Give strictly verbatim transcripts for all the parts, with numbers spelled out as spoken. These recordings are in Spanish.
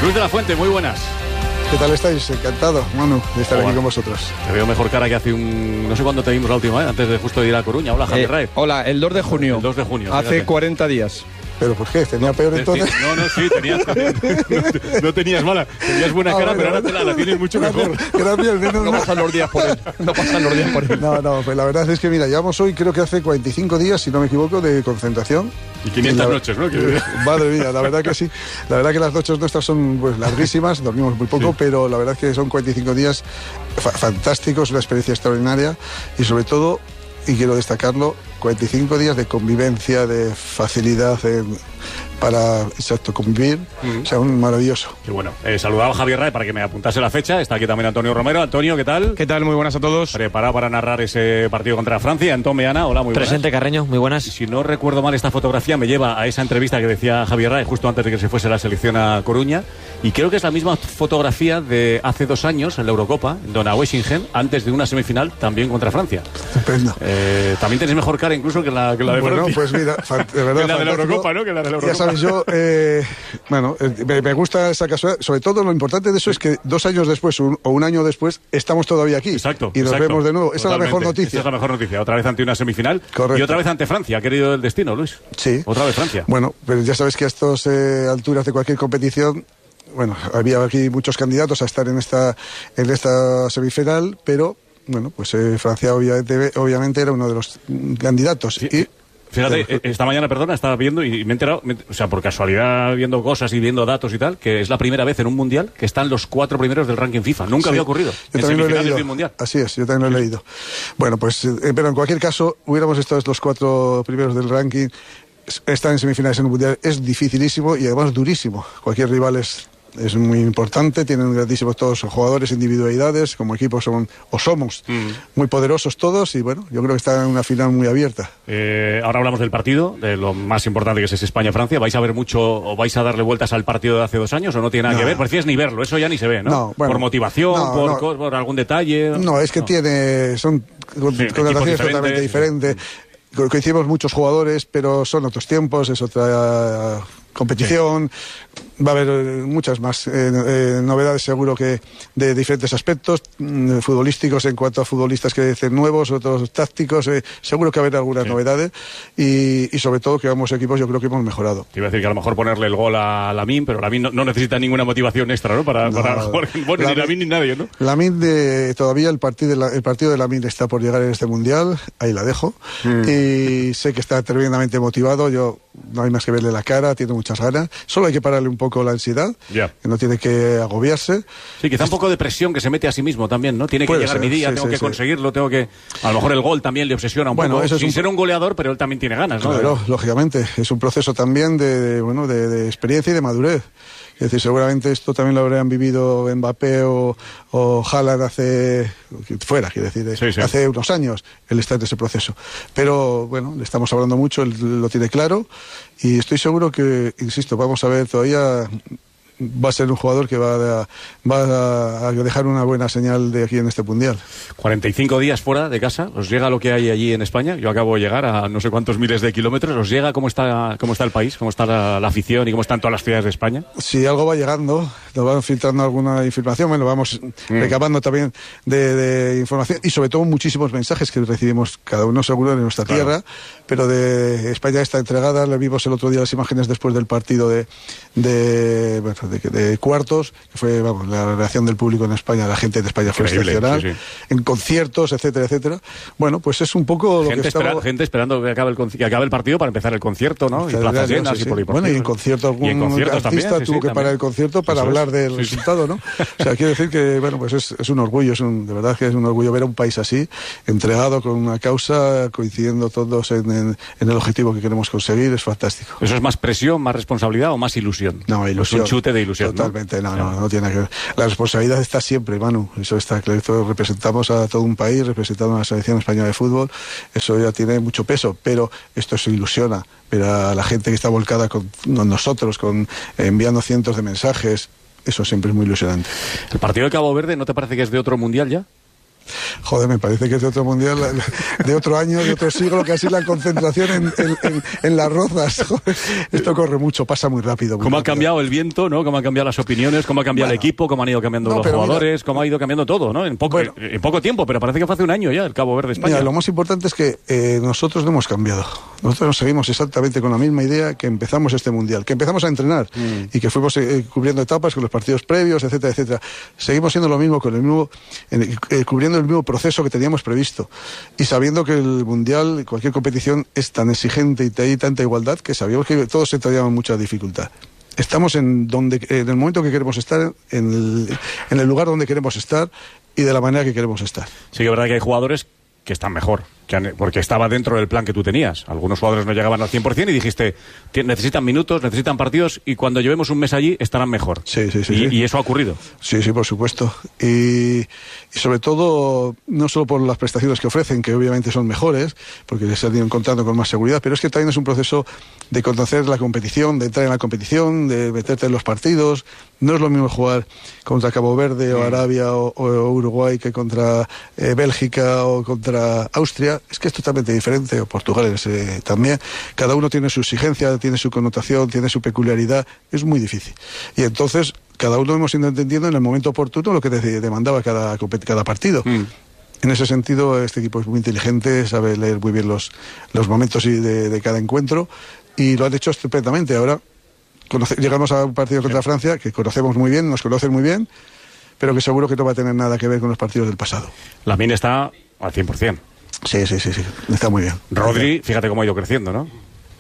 Luis de la Fuente, muy buenas. ¿Qué tal estáis? Encantado, Manu, de estar oh, aquí con vosotros. Te veo mejor cara que hace un... No sé cuándo te vimos la última vez, antes de justo de ir a Coruña. Hola, Javier eh, Raez. Hola, el dos de junio. El dos de junio. Hace fíjate. cuarenta días. ¿Pero por qué? ¿Tenía peor entonces? No, no, sí, tenías... No, no tenías mala, tenías buena ah, cara, bueno, pero ahora te la, la tienes mucho mejor. Gracias. No, no, no pasan los días por él. No pasan los días por él. No, no, pues la verdad es que, mira, llevamos hoy, creo que hace cuarenta y cinco días, si no me equivoco, de concentración. Y quinientas y la, noches, ¿no? Madre mía, la verdad que sí. La verdad que las noches nuestras son pues larguísimas, dormimos muy poco, sí. Pero la verdad es que son cuarenta y cinco días fa fantásticos, una experiencia extraordinaria y sobre todo, y quiero destacarlo, cuarenta y cinco días de convivencia, de facilidad en, para, exacto, convivir, mm. O sea, un maravilloso. Qué bueno. Eh, saludaba a Javier Raez para que me apuntase la fecha. Está aquí también Antonio Romero. Antonio, ¿qué tal? ¿Qué tal? Muy buenas a todos. Preparado para narrar ese partido contra Francia. Antón Meana, hola, muy buenas. Presente, Carreño, muy buenas. Si no recuerdo mal, esta fotografía me lleva a esa entrevista que decía Javier Raez justo antes de que se fuese la selección a Coruña. Y creo que es la misma fotografía de hace dos años en la Eurocopa, en Donaueschingen, antes de una semifinal también contra Francia. Estupendo. Eh, también tienes mejor cara incluso que la, que la de bueno, Francia. Pues mira, de verdad. Que la de la Eurocopa, ¿no? Que la de la Eurocopa. Ya sabes, yo, eh, bueno, me, me gusta esa casualidad. Sobre todo lo importante de eso es que dos años después un, o un año después estamos todavía aquí. Exacto. Y nos exacto, vemos de nuevo. Esa totalmente. es la mejor noticia. Esa es la mejor noticia. Otra vez ante una semifinal. Correcto. Y otra vez ante Francia. Ha querido el destino, Luis. Sí. Otra vez Francia. Bueno, pero ya sabes que a estas eh, alturas de cualquier competición, bueno, había aquí muchos candidatos a estar en esta, en esta semifinal, pero bueno, pues eh, Francia obviamente, obviamente era uno de los candidatos. Sí. Y fíjate, esta mañana, perdona, estaba viendo y me he enterado, me, o sea, por casualidad, viendo cosas y viendo datos y tal, que es la primera vez en un mundial que están los cuatro primeros del ranking FIFA. Nunca sí, había ocurrido. Yo en también lo he leído. De un mundial. Así es, yo también lo he leído. Bueno, pues, eh, pero en cualquier caso, hubiéramos estado los cuatro primeros del ranking. Estar en semifinales en un mundial es dificilísimo y además durísimo. Cualquier rival es... Es muy importante, tienen grandísimos todos los jugadores, individualidades, como equipo son, o somos, mm. muy poderosos todos y bueno, yo creo que está en una final muy abierta. Eh, ahora hablamos del partido, de lo más importante que es España-Francia. ¿Vais a ver mucho o vais a darle vueltas al partido de hace dos años o no tiene nada no. que ver? Prefieres ni verlo, eso ya ni se ve, ¿no? no bueno, por motivación, no, por, no. Co por algún detalle. No, es que no. tiene, son sí, connotaciones totalmente diferentes. Sí. Coincidimos muchos jugadores, pero son otros tiempos, es otra competición. Sí. Va a haber muchas más eh, eh, novedades seguro que de diferentes aspectos mm, futbolísticos en cuanto a futbolistas que dicen nuevos, otros tácticos, eh, seguro que va a haber algunas sí. novedades y, y sobre todo que ambos equipos yo creo que hemos mejorado. Te iba a decir que a lo mejor ponerle el gol a Lamine, pero Lamine no, no necesita ninguna motivación extra, ¿no? Para, no, para jugar, bueno, ni Lamine ni nadie, ¿no? Lamine de, todavía el partido, de la, el partido de Lamine está por llegar en este mundial, ahí la dejo mm. y sé que está tremendamente motivado, yo no hay más que verle la cara, tiene muchas ganas, solo hay que pararle un poco la ansiedad, yeah. que no tiene que agobiarse. Sí, quizá un poco de presión que se mete a sí mismo también, ¿no? Tiene que Puede llegar ser, mi día, sí, tengo sí, que sí. conseguirlo, tengo que... A lo mejor el gol también le obsesiona un bueno, poco, eso sin es un... ser un goleador, pero él también tiene ganas, ¿no? Claro, de... lógicamente, es un proceso también de, de bueno, de, de experiencia y de madurez. Es decir, seguramente esto también lo habrían vivido Mbappé o, o Haaland hace... fuera, quiero decir, sí, sí. hace unos años, él está en ese proceso. Pero, bueno, le estamos hablando mucho, él lo tiene claro y estoy seguro que, insisto, vamos a ver todavía... va a ser un jugador que va a, va a dejar una buena señal de aquí en este mundial. cuarenta y cinco días fuera de casa, ¿os llega lo que hay allí en España? Yo acabo de llegar a no sé cuántos miles de kilómetros. ¿Os llega cómo está, cómo está el país, cómo está la, la afición y cómo están todas las ciudades de España? Si algo va llegando, nos van filtrando alguna información, bueno, vamos mm. recabando también de, de información y sobre todo muchísimos mensajes que recibimos cada uno seguro de nuestra claro. tierra, pero de España está entregada. Le vimos el otro día las imágenes después del partido de, de, bueno, de, de cuartos, que fue vamos, la reacción del público en España, la gente de España fue Increíble, excepcional, sí, sí. en conciertos, etcétera, etcétera. Bueno, pues es un poco gente lo que espera, estaba... gente esperando que acabe, el, que acabe el partido para empezar el concierto, ¿no? Y plazas llenas sí, sí. y polideportivos. Bueno, y en concierto algún en artista también, sí, tuvo sí, que también. parar el concierto para Eso hablar es. del sí, resultado, ¿no? O sea, quiero decir que, bueno, pues es, es un orgullo, es un, de verdad que es un orgullo ver a un país así, entregado con una causa, coincidiendo todos en, en, en el objetivo que queremos conseguir, es fantástico. ¿Eso es más presión, más responsabilidad o más ilusión? No, ilusión. Pues un chute de ilusión, Totalmente, ¿no? No, no, no tiene nada que ver. La responsabilidad está siempre, Manu, eso está claro. Representamos a todo un país, representamos a la selección española de fútbol, eso ya tiene mucho peso, pero esto se ilusiona. Ver a la gente que está volcada con, con nosotros, con, enviando cientos de mensajes, eso siempre es muy ilusionante. ¿El partido de Cabo Verde no te parece que es de otro mundial ya? Joder, me parece que es de otro mundial, de otro año, de otro siglo, casi la concentración en, en, en, en las rozas. Joder, esto corre mucho, pasa muy rápido. Muy ¿Cómo rápido. ha cambiado el viento, ¿no? ¿Cómo han cambiado las opiniones? ¿Cómo ha cambiado bueno, el equipo? ¿Cómo han ido cambiando no, los jugadores? Mira, ¿cómo ha ido cambiando todo, ¿no? En poco, bueno, en poco tiempo, pero parece que fue hace un año ya el Cabo Verde España. Mira, lo más importante es que eh, nosotros no hemos cambiado. Nosotros nos seguimos exactamente con la misma idea que empezamos este mundial, que empezamos a entrenar mm. y que fuimos eh, cubriendo etapas con los partidos previos, etcétera, etcétera. Seguimos siendo lo mismo, con el mismo, eh, cubriendo el mismo proceso que teníamos previsto y sabiendo que el mundial, cualquier competición, es tan exigente y hay tanta igualdad que sabíamos que todos se traían mucha dificultad. Estamos en donde, en el momento que queremos estar, en el, en el lugar donde queremos estar y de la manera que queremos estar. Sí que es verdad que hay jugadores que están mejor, que han, porque estaba dentro del plan que tú tenías. Algunos jugadores no llegaban al cien por cien y dijiste, necesitan minutos, necesitan partidos y cuando llevemos un mes allí estarán mejor. Sí, sí, sí. Y, sí. y eso ha ocurrido. Sí, sí, por supuesto. Y, y sobre todo, no solo por las prestaciones que ofrecen, que obviamente son mejores, porque se han ido encontrando con más seguridad, pero es que también es un proceso de conocer la competición, de entrar en la competición, de meterte en los partidos. No es lo mismo jugar contra Cabo Verde o Arabia o, o Uruguay que contra eh, Bélgica o contra Austria. Es que es totalmente diferente, o Portugal eh, también. Cada uno tiene su exigencia, tiene su connotación, tiene su peculiaridad. Es muy difícil. Y entonces, cada uno hemos ido entendiendo en el momento oportuno lo que te demandaba cada, cada partido. Mm. En ese sentido, este equipo es muy inteligente, sabe leer muy bien los, los momentos de, de cada encuentro y lo han hecho estupendamente. Ahora conoce, llegamos a un partido contra Francia que conocemos muy bien, nos conocen muy bien, pero que seguro que no va a tener nada que ver con los partidos del pasado. Lamine está al cien por cien. Sí, sí, sí, sí, está muy bien. Rodri, fíjate cómo ha ido creciendo, ¿no?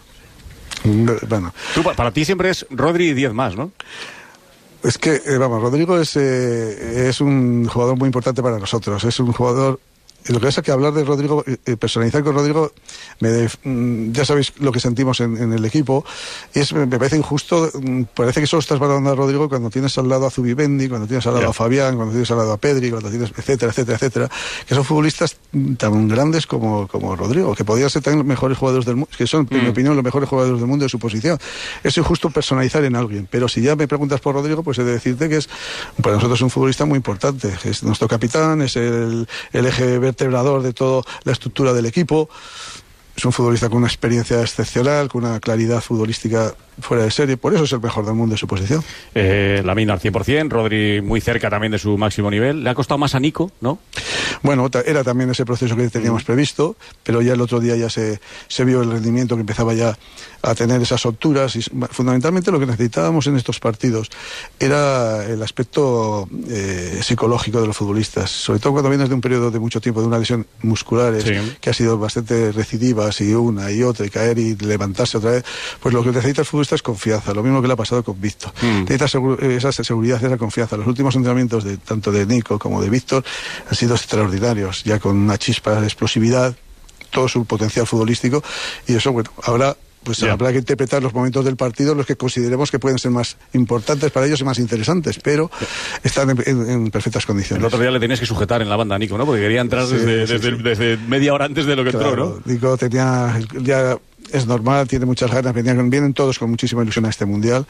Bueno. Tú, para ti siempre es Rodri y diez más, ¿no? Es que, eh, vamos, Rodrigo es, eh, es un jugador muy importante para nosotros. Es un jugador... Lo que pasa es que hablar de Rodrigo, eh, personalizar con Rodrigo, me, mm, ya sabéis lo que sentimos en, en el equipo, y es, me parece injusto, mm, parece que solo estás valorando a Rodrigo cuando tienes al lado a Zubimendi, cuando tienes al lado yeah. a Fabián, cuando tienes al lado a Pedri, cuando tienes, etcétera, etcétera, etcétera, que son futbolistas tan grandes como, como Rodrigo, que podrían ser también los mejores jugadores del mundo, que son, mm. en mi opinión, los mejores jugadores del mundo de su posición. Es injusto personalizar en alguien, pero si ya me preguntas por Rodrigo, pues he de decirte que es, para nosotros es un futbolista muy importante, es nuestro capitán, es el, el eje vertebrador de toda la estructura del equipo. Es un futbolista con una experiencia excepcional, con una claridad futbolística fuera de serie, por eso es el mejor del mundo en su posición. Eh, Lamine al cien por cien, Rodri muy cerca también de su máximo nivel. Le ha costado más a Nico, ¿no? Bueno, era también ese proceso que teníamos mm. previsto, pero ya el otro día ya se, se vio el rendimiento que empezaba ya a tener esas solturas, y fundamentalmente lo que necesitábamos en estos partidos era el aspecto eh, psicológico de los futbolistas, sobre todo cuando vienes de un periodo de mucho tiempo, de una lesión muscular sí. que ha sido bastante recidivas y una y otra, y caer y levantarse otra vez, pues lo que necesita el futbolista es confianza, lo mismo que le ha pasado con Víctor. Mm. Necesita segur, esa seguridad, esa confianza. Los últimos entrenamientos de tanto de Nico como de Víctor han sido extraordinarios, ya con una chispa de explosividad, todo su potencial futbolístico, y eso, bueno, ahora pues yeah. habrá que interpretar los momentos del partido, los que consideremos que pueden ser más importantes para ellos y más interesantes, pero yeah. están en, en, en perfectas condiciones. El otro día le tenías que sujetar en la banda a Nico, ¿no? Porque quería entrar sí, desde, sí, desde, sí. desde media hora antes de lo que claro, entró, ¿no? Nico tenía... ya es normal, tiene muchas ganas, venían, vienen todos con muchísima ilusión a este mundial,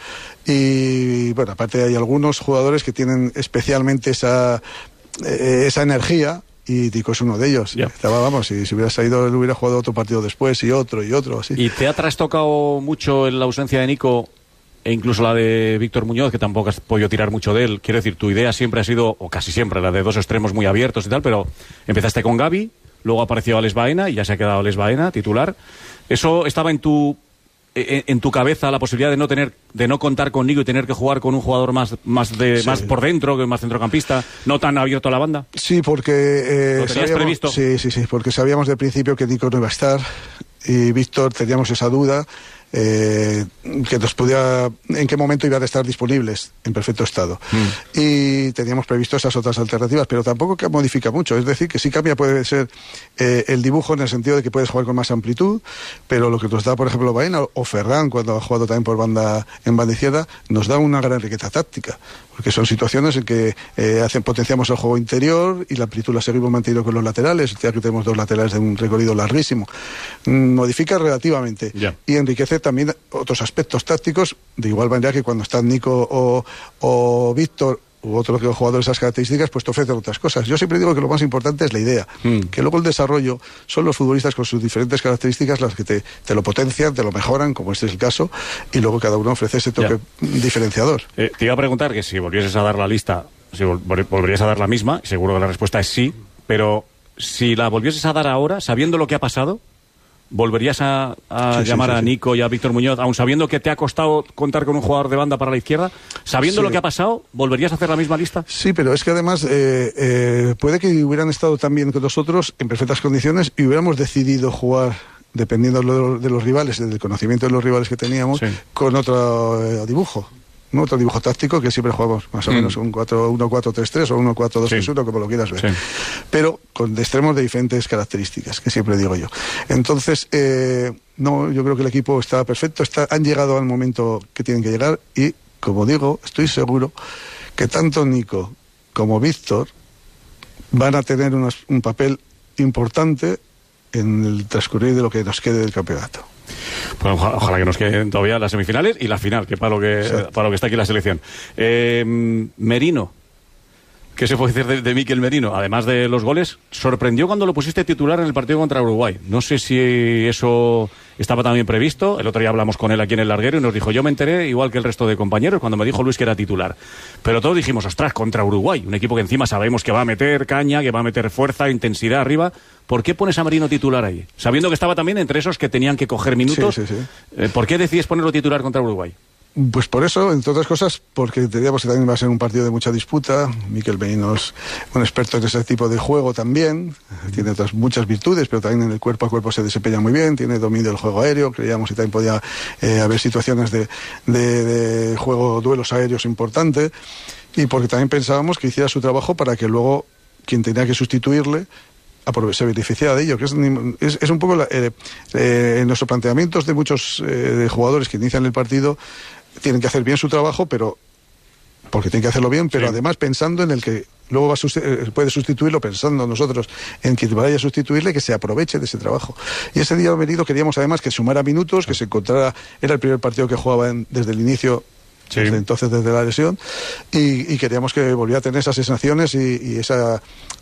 y bueno, aparte hay algunos jugadores que tienen especialmente esa, eh, esa energía, y Nico es uno de ellos. Yeah. Estaba, vamos, si, si hubiera salido, él hubiera jugado otro partido después y otro y otro, así. ¿Y te ha trastocado mucho en la ausencia de Nico e incluso la de Víctor Muñoz, que tampoco has podido tirar mucho de él? Quiero decir, tu idea siempre ha sido, o casi siempre, la de dos extremos muy abiertos y tal, pero empezaste con Gavi, luego apareció Alex Baena y ya se ha quedado Alex Baena titular. ¿Eso estaba en tu en, en tu cabeza, la posibilidad de no tener, de no contar con Nico y tener que jugar con un jugador más más de sí. más por dentro, que más centrocampista, no tan abierto a la banda? Sí, porque eh, ¿lo tenías previsto? Sí, sí, sí, porque sabíamos del principio que Nico no iba a estar y Víctor, teníamos esa duda. Eh, que nos podía, en qué momento iban a estar disponibles en perfecto estado. Mm. Y teníamos previsto esas otras alternativas, pero tampoco que modifica mucho. Es decir, que sí cambia, puede ser eh, el dibujo en el sentido de que puedes jugar con más amplitud, pero lo que nos da, por ejemplo, Baena o Ferran, cuando ha jugado también por banda en banda izquierda, nos da una gran riqueza táctica, porque son situaciones en que eh, hacen, potenciamos el juego interior y la amplitud la seguimos manteniendo con los laterales, ya que tenemos dos laterales de un recorrido larguísimo. Mm, modifica relativamente yeah. y enriquece también otros aspectos tácticos, de igual manera que cuando están Nico o, o Víctor u otro jugador de esas características, pues te ofrecen otras cosas. Yo siempre digo que lo más importante es la idea, mm. que luego el desarrollo son los futbolistas con sus diferentes características las que te, te lo potencian, te lo mejoran, como este es el caso, y luego cada uno ofrece ese toque ya. diferenciador. Eh, te iba a preguntar que si volvieses a dar la lista, si vol volverías a dar la misma, seguro que la respuesta es sí, pero si la volvieses a dar ahora, sabiendo lo que ha pasado, ¿volverías a, a sí, llamar sí, sí, a Nico y a Víctor Muñoz, aun sabiendo que te ha costado contar con un jugador de banda para la izquierda? Sabiendo sí. lo que ha pasado, ¿volverías a hacer la misma lista? Sí, pero es que además eh, eh, puede que hubieran estado también con nosotros en perfectas condiciones y hubiéramos decidido jugar, dependiendo de, lo, de los rivales, del conocimiento de los rivales que teníamos, sí. con otro eh, dibujo. ¿no? Otro dibujo táctico que siempre jugamos más o mm. menos un cuatro uno cuatro tres tres o uno cuatro dos tres uno, sí. como lo quieras ver. Sí. Pero con extremos de diferentes características, que siempre digo yo. Entonces, eh, no, yo creo que el equipo está perfecto, está, han llegado al momento que tienen que llegar y, como digo, estoy seguro que tanto Nico como Víctor van a tener unos, un papel importante en el transcurrir de lo que nos quede del campeonato. Pues ojalá, ojalá que nos queden todavía las semifinales y la final, que para lo que, sí. para lo que está aquí la selección. Eh, Merino, ¿qué se puede decir de, de Mikel Merino? Además de los goles, sorprendió cuando lo pusiste titular en el partido contra Uruguay. No sé si eso estaba también previsto. El otro día hablamos con él aquí en el larguero y nos dijo, yo me enteré igual que el resto de compañeros cuando me dijo Luis que era titular. Pero todos dijimos, ostras, contra Uruguay, un equipo que encima sabemos que va a meter caña, que va a meter fuerza, intensidad arriba. ¿Por qué pones a Merino titular ahí? Sabiendo que estaba también entre esos que tenían que coger minutos. Sí, sí, sí. Eh, ¿Por qué decides ponerlo titular contra Uruguay? Pues por eso, entre otras cosas, porque entendíamos que también va a ser un partido de mucha disputa. Mikel Merino es un experto en ese tipo de juego también. Tiene otras muchas virtudes, pero también en el cuerpo a cuerpo se desempeña muy bien. Tiene dominio del juego aéreo. Creíamos que también podía eh, haber situaciones de, de, de juego, duelos aéreos importantes. Y porque también pensábamos que hiciera su trabajo para que luego quien tenía que sustituirle se beneficia de ello, que es, es, es un poco la, eh, eh, en nuestros planteamientos de muchos eh, de jugadores que inician el partido, tienen que hacer bien su trabajo, pero porque tienen que hacerlo bien, pero sí. además pensando en el que luego va a susti- puede sustituirlo, pensando nosotros en que vaya a sustituirle, que se aproveche de ese trabajo. Y ese día venido queríamos además que sumara minutos, que se encontrara, era el primer partido que jugaba en, desde el inicio. Sí. Desde entonces, desde la lesión, y, y queríamos que volviera a tener esas sensaciones y, y esa,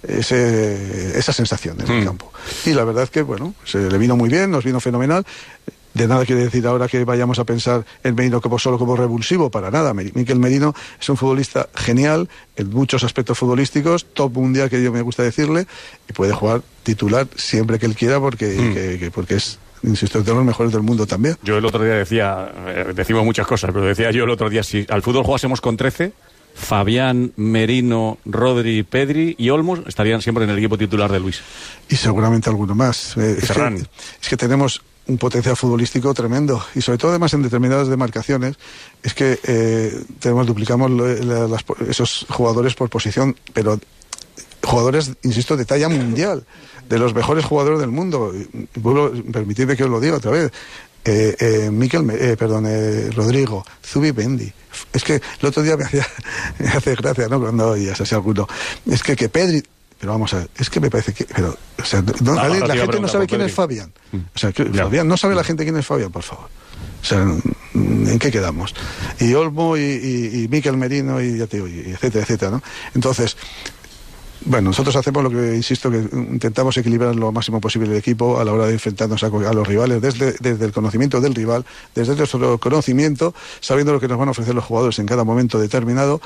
ese, esa sensación en mm. el campo. Y la verdad es que, bueno, se le vino muy bien, nos vino fenomenal. De nada quiere decir ahora que vayamos a pensar en Merino como solo como revulsivo, para nada. Mikel Merino es un futbolista genial en muchos aspectos futbolísticos, top mundial, que yo me gusta decirle, y puede jugar titular siempre que él quiera, porque, mm. que, que, porque es... insisto, de los mejores del mundo también. Yo el otro día decía, eh, decimos muchas cosas, pero decía yo el otro día, si al fútbol jugásemos con trece, Fabián, Merino, Rodri, Pedri y Olmos estarían siempre en el equipo titular de Luis. Y seguramente alguno más. Eh, es, que, es que tenemos un potencial futbolístico tremendo, y sobre todo además en determinadas demarcaciones, es que eh, tenemos, duplicamos la, las, esos jugadores por posición, pero jugadores, insisto, de talla mundial, de los mejores jugadores del mundo. Permitidme que os lo diga otra vez. Eh, eh, Mikel, eh, perdón, eh, Rodrigo, Zubimendi. Es que el otro día me hacía me hace gracia, ¿no? Cuando oías así alguno. Es que que Pedri, pero vamos a ver, es que me parece que, pero, o sea, no, ah, la, la gente no sabe quién es Fabián. O sea, que, Fabián, no sabe la gente quién es Fabián, por favor. O sea, ¿en qué quedamos? Y Olmo y, y, y Mikel Merino y ya te digo, y etcétera, etcétera, ¿no? Entonces, bueno, nosotros hacemos lo que, insisto, que intentamos equilibrar lo máximo posible el equipo a la hora de enfrentarnos a, a los rivales, desde, desde el conocimiento del rival, desde nuestro conocimiento, sabiendo lo que nos van a ofrecer los jugadores en cada momento determinado.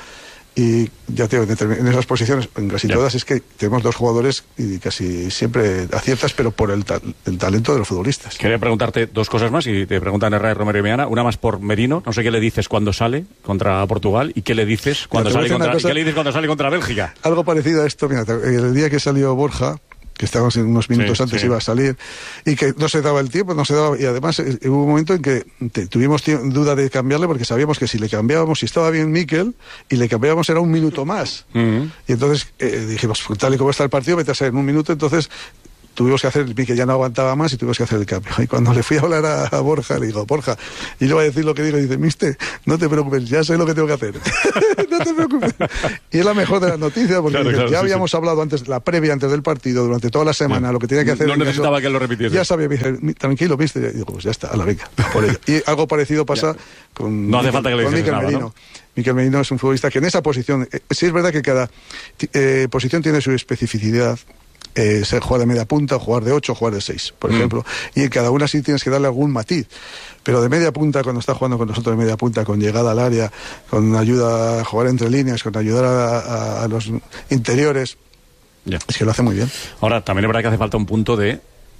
Y ya te digo, en esas posiciones, en casi ya. todas, es que tenemos dos jugadores y casi siempre aciertas, pero por el, ta el talento de los futbolistas. Quería preguntarte dos cosas más, y te preguntan Herrera, Romero y Meana. Una más por Merino. No sé qué le dices cuando sale contra Portugal y qué le dices cuando, sale contra, cosa, ¿qué le dices cuando sale contra Bélgica. Algo parecido a esto. Mira, el día que salió Borja, que estábamos en unos minutos sí, antes, sí. iba a salir, y que no se daba el tiempo, no se daba, y además eh, hubo un momento en que te, tuvimos duda de cambiarle, porque sabíamos que si le cambiábamos, si estaba bien Mikel, y le cambiábamos era un minuto más. Uh-huh. Y entonces eh, dijimos, tal y como está el partido, vete a ser en un minuto, entonces tuvimos que hacer, vi que ya no aguantaba más y tuvimos que hacer el cambio. Y cuando le fui a hablar a, a Borja, le digo, Borja, y le voy a decir lo que digo, y dice, mister, no te preocupes, ya sé lo que tengo que hacer. No te preocupes. Y es la mejor de las noticias, porque claro, dice, claro, ya sí, habíamos sí. hablado antes, la previa antes del partido, durante toda la semana, sí. lo que tenía que hacer. No necesitaba caso, que lo repitiese. Ya sabía, me dije, tranquilo, mister. Y digo, pues ya está, a la venga, por ello. Y algo parecido pasa con, no hace Miquel, falta que le con Miquel nada, Merino. ¿no? Miquel Merino es un futbolista que en esa posición, eh, sí es verdad que cada eh, posición tiene su especificidad. Eh, ser jugar de media punta, jugar de ocho, jugar de seis, por mm. ejemplo, y en cada una sí tienes que darle algún matiz, pero de media punta, cuando está jugando con nosotros de media punta, con llegada al área, con ayuda a jugar entre líneas, con ayudar a, a, a los interiores, yeah. es que lo hace muy bien. Ahora, también es verdad que hace falta un punto de...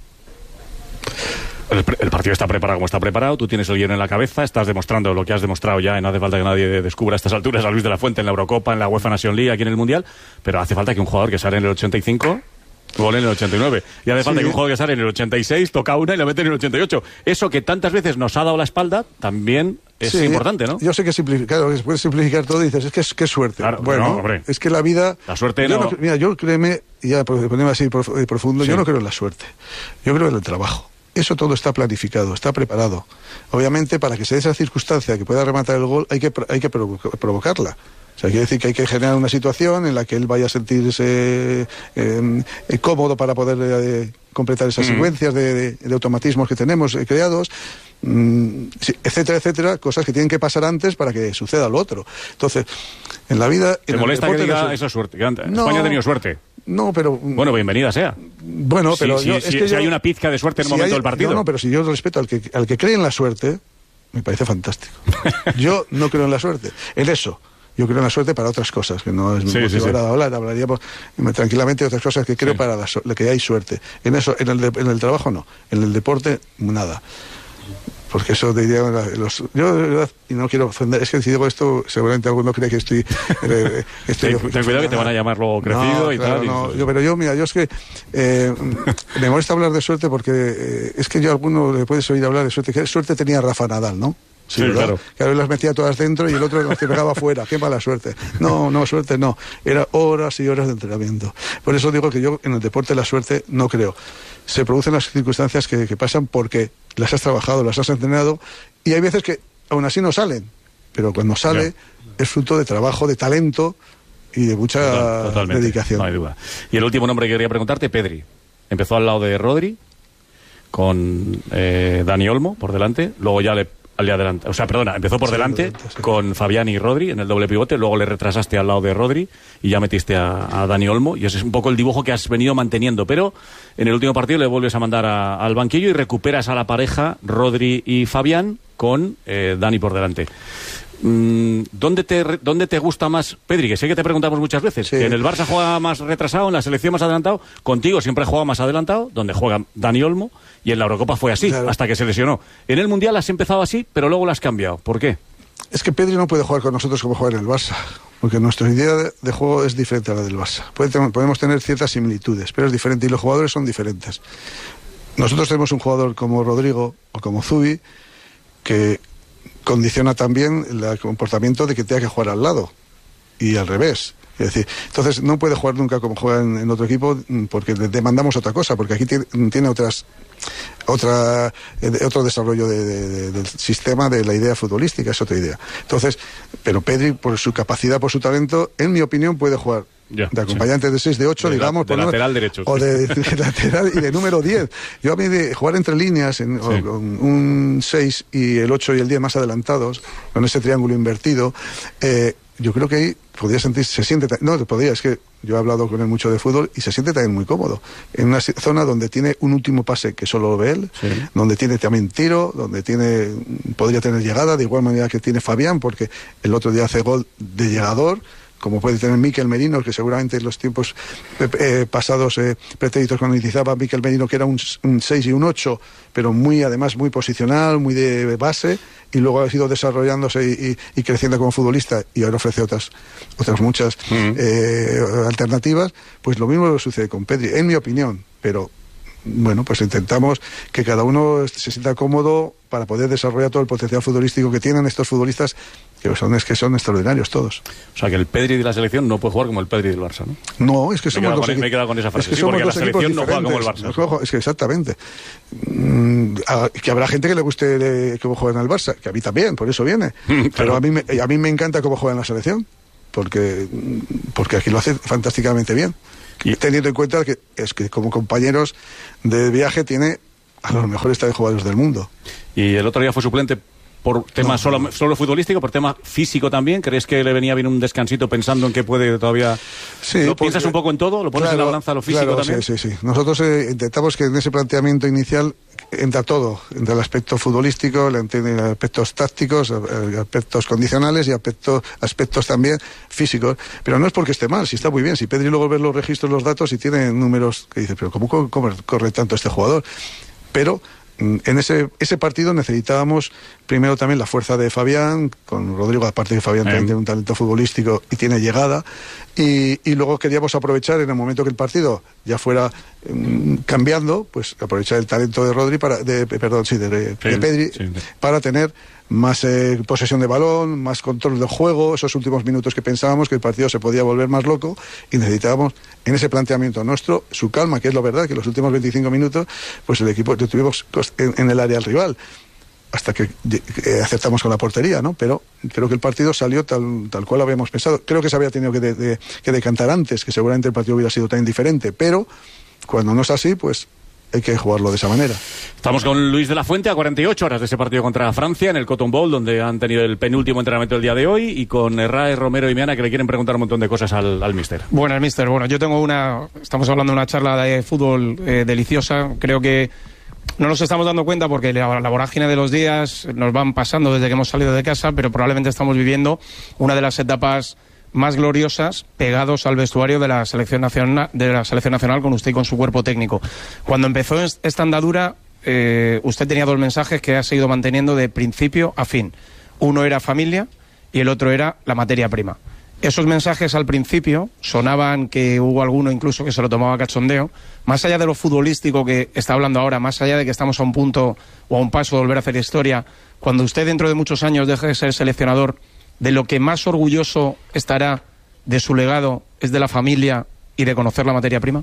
El, el partido está preparado como está preparado, tú tienes el guión en la cabeza, estás demostrando lo que has demostrado ya, y no hace falta que nadie descubra a estas alturas a Luis de la Fuente en la Eurocopa, en la UEFA Nation League, aquí en el Mundial, pero hace falta que un jugador que sale en el ochenta y cinco... gol en el ochenta y nueve. Y hace falta sí. que un jugador que sale en el ochenta y seis toca una y la mete en el ochenta y ocho. Eso que tantas veces nos ha dado la espalda también es sí, importante, ¿no? Yo sé que simplificar, claro, puedes simplificar todo y dices, es que es que suerte. Claro, bueno, no, hombre. Es que la vida... La suerte yo no... no... Mira, yo créeme, y ya ponemos así profundo, sí. yo no creo en la suerte. Yo creo en el trabajo. Eso todo está planificado, está preparado. Obviamente, para que se dé esa circunstancia que pueda rematar el gol, hay que, hay que provocarla. O sea, quiere decir que hay que generar una situación en la que él vaya a sentirse eh, eh, cómodo para poder eh, completar esas mm. secuencias de, de, de automatismos que tenemos eh, creados, mm, etcétera, etcétera, cosas que tienen que pasar antes para que suceda lo otro. Entonces, en la vida... ¿Te molesta que diga eso suerte? Que no, España ha tenido suerte. No, pero... Bueno, bienvenida sea. Bueno, pero... Si, yo, si, es si, que si yo, hay una pizca de suerte en el si momento hay, del partido. No, no, pero si yo respeto al que, al que cree en la suerte, me parece fantástico. Yo no creo en la suerte. En eso... Yo creo en la suerte para otras cosas, que no es mi sí, motivo sí, sí. de hablar, hablaríamos tranquilamente de otras cosas que creo sí. para la, la que hay suerte. En eso, en el, de, en el trabajo no, en el deporte nada. Porque eso diría los, yo de verdad, y no quiero ofender, es que si digo esto, seguramente alguno cree que estoy... Eh, estoy ten, ten cuidado que te van a llamar luego crecido no, y claro, tal. No, y... yo, pero yo, mira, yo es que eh, me molesta hablar de suerte porque eh, es que yo a alguno le puedes oír hablar de suerte, que suerte tenía Rafa Nadal, ¿no? Sí, sí claro. Que a veces las metía todas dentro y el otro las pegaba afuera. Qué mala suerte. No, no, suerte no. Era horas y horas de entrenamiento. Por eso digo que yo en el deporte la suerte no creo. Se producen las circunstancias que, que pasan porque las has trabajado, las has entrenado y hay veces que aún así no salen. Pero cuando sale ya. es fruto de trabajo, de talento y de mucha Total, dedicación. No hay duda. Y el último nombre que quería preguntarte, Pedri. Empezó al lado de Rodri con eh, Dani Olmo por delante. Luego ya le... al adelante, o sea, perdona, empezó por sí, delante, delante sí. con Fabián y Rodri en el doble pivote, luego le retrasaste al lado de Rodri y ya metiste a, a Dani Olmo, y ese es un poco el dibujo que has venido manteniendo, pero en el último partido le vuelves a mandar a, al banquillo y recuperas a la pareja Rodri y Fabián con eh, Dani por delante. ¿Dónde te, ¿Dónde te gusta más, Pedri? Que sé que te preguntamos muchas veces, sí. que en el Barça juega más retrasado, en la selección más adelantado, contigo siempre juega más adelantado, donde juega Dani Olmo, y en la Eurocopa fue así, claro. hasta que se lesionó. En el Mundial has empezado así, pero luego lo has cambiado. ¿Por qué? Es que Pedri no puede jugar con nosotros como juega en el Barça, porque nuestra idea de, de juego es diferente a la del Barça. Puede tener, podemos tener ciertas similitudes, pero es diferente y los jugadores son diferentes. Nosotros tenemos un jugador como Rodrigo o como Zubi que condiciona también el comportamiento de que tenga que jugar al lado y al revés. Es decir, entonces no puede jugar nunca como juega en, en otro equipo porque le demandamos otra cosa, porque aquí tiene, tiene otras otra eh, otro desarrollo de, de, de, del sistema, de la idea futbolística, es otra idea. Entonces, pero Pedri, por su capacidad, por su talento, en mi opinión puede jugar Ya, de acompañante sí. de seis, de ocho, de digamos. La, de lateral derecho. O de, de lateral y de número diez. Yo a mí de jugar entre líneas, en, sí. con un seis y el ocho y el diez más adelantados, con ese triángulo invertido, eh, yo creo que ahí podría sentir, se siente, no, podría, es que yo he hablado con él mucho de fútbol y se siente también muy cómodo. En una zona donde tiene un último pase que solo lo ve él, sí. donde tiene también tiro, donde tiene, podría tener llegada, de igual manera que tiene Fabián, porque el otro día hace gol de llegador, como puede tener Miquel Merino, que seguramente en los tiempos eh, pasados eh, pretéritos cuando utilizaba Miquel Merino, que era un, un seis y un ocho, pero muy, además, muy posicional, muy de base, y luego ha ido desarrollándose y, y, y creciendo como futbolista, y ahora ofrece otras, otras muchas uh-huh. eh, alternativas. Pues lo mismo sucede con Pedri, en mi opinión, pero bueno, pues intentamos que cada uno se sienta cómodo para poder desarrollar todo el potencial futbolístico que tienen estos futbolistas, que son, es que son extraordinarios todos. O sea, que el Pedri de la selección no puede jugar como el Pedri del Barça, ¿no? No, es que somos dos equipos. Me he quedado con esa frase, es que sí, somos porque dos la selección equipos no juega como el diferentes. Barça. Es que exactamente. Mm, a, que habrá gente que le guste de, cómo juegan al Barça, que a mí también, por eso viene. Claro. Pero a mí, me, a mí me encanta cómo juega en la selección, porque, porque aquí lo hace fantásticamente bien. Y teniendo en cuenta que es que como compañeros de viaje tiene a los mejores jugadores del mundo. Y el otro día fue suplente por tema no, solo, solo futbolístico, por tema físico también. ¿Crees que le venía bien un descansito pensando en que puede todavía... Sí, ¿Lo porque, piensas un poco en todo? ¿Lo pones claro, en la balanza lo físico claro, también? Sí, sí, sí. Nosotros eh, intentamos que en ese planteamiento inicial entra todo, entra el aspecto futbolístico, el aspectos tácticos, aspectos condicionales y aspectos, aspectos también físicos. Pero no es porque esté mal, si está muy bien. Si Pedri luego ve los registros, los datos y tiene números que dice, pero ¿cómo, cómo corre tanto este jugador? Pero en ese, ese partido necesitábamos primero también la fuerza de Fabián, con Rodrigo, aparte que Fabián eh. también tiene un talento futbolístico y tiene llegada, y, y luego queríamos aprovechar en el momento que el partido ya fuera um, cambiando, pues aprovechar el talento de Rodri para, de, perdón, sí, de, de, sí, de Pedri, sí, sí. para tener más eh, posesión de balón, más control del juego, esos últimos minutos que pensábamos que el partido se podía volver más loco y necesitábamos en ese planteamiento nuestro su calma, que es lo verdad, que los últimos veinticinco minutos pues el equipo tuvimos en, en el área al rival hasta que eh, acertamos con la portería, ¿no? Pero creo que el partido salió tal, tal cual habíamos pensado. Creo que se había tenido que, de, de, que decantar antes, que seguramente el partido hubiera sido tan diferente, pero cuando no es así, pues hay que jugarlo de esa manera. Estamos con Luis de la Fuente a cuarenta y ocho horas de ese partido contra Francia en el Cotton Bowl, donde han tenido el penúltimo entrenamiento del día de hoy, y con Herrera, Romero y Miana, que le quieren preguntar un montón de cosas al, al míster. Buenas, míster. Bueno, yo tengo una... Estamos hablando de una charla de fútbol eh, deliciosa. Creo que no nos estamos dando cuenta porque la, la vorágine de los días nos van pasando desde que hemos salido de casa, pero probablemente estamos viviendo una de las etapas más gloriosas pegados al vestuario de la selección nacional, de la selección nacional con usted y con su cuerpo técnico. Cuando empezó esta andadura, eh, usted tenía dos mensajes que ha seguido manteniendo de principio a fin. Uno era familia y el otro era la materia prima. Esos mensajes al principio sonaban que hubo alguno incluso que se lo tomaba a cachondeo. Más allá de lo futbolístico que está hablando ahora, más allá de que estamos a un punto o a un paso de volver a hacer historia, cuando usted dentro de muchos años deje de ser seleccionador, de lo que más orgulloso estará de su legado es de la familia y de conocer la materia prima.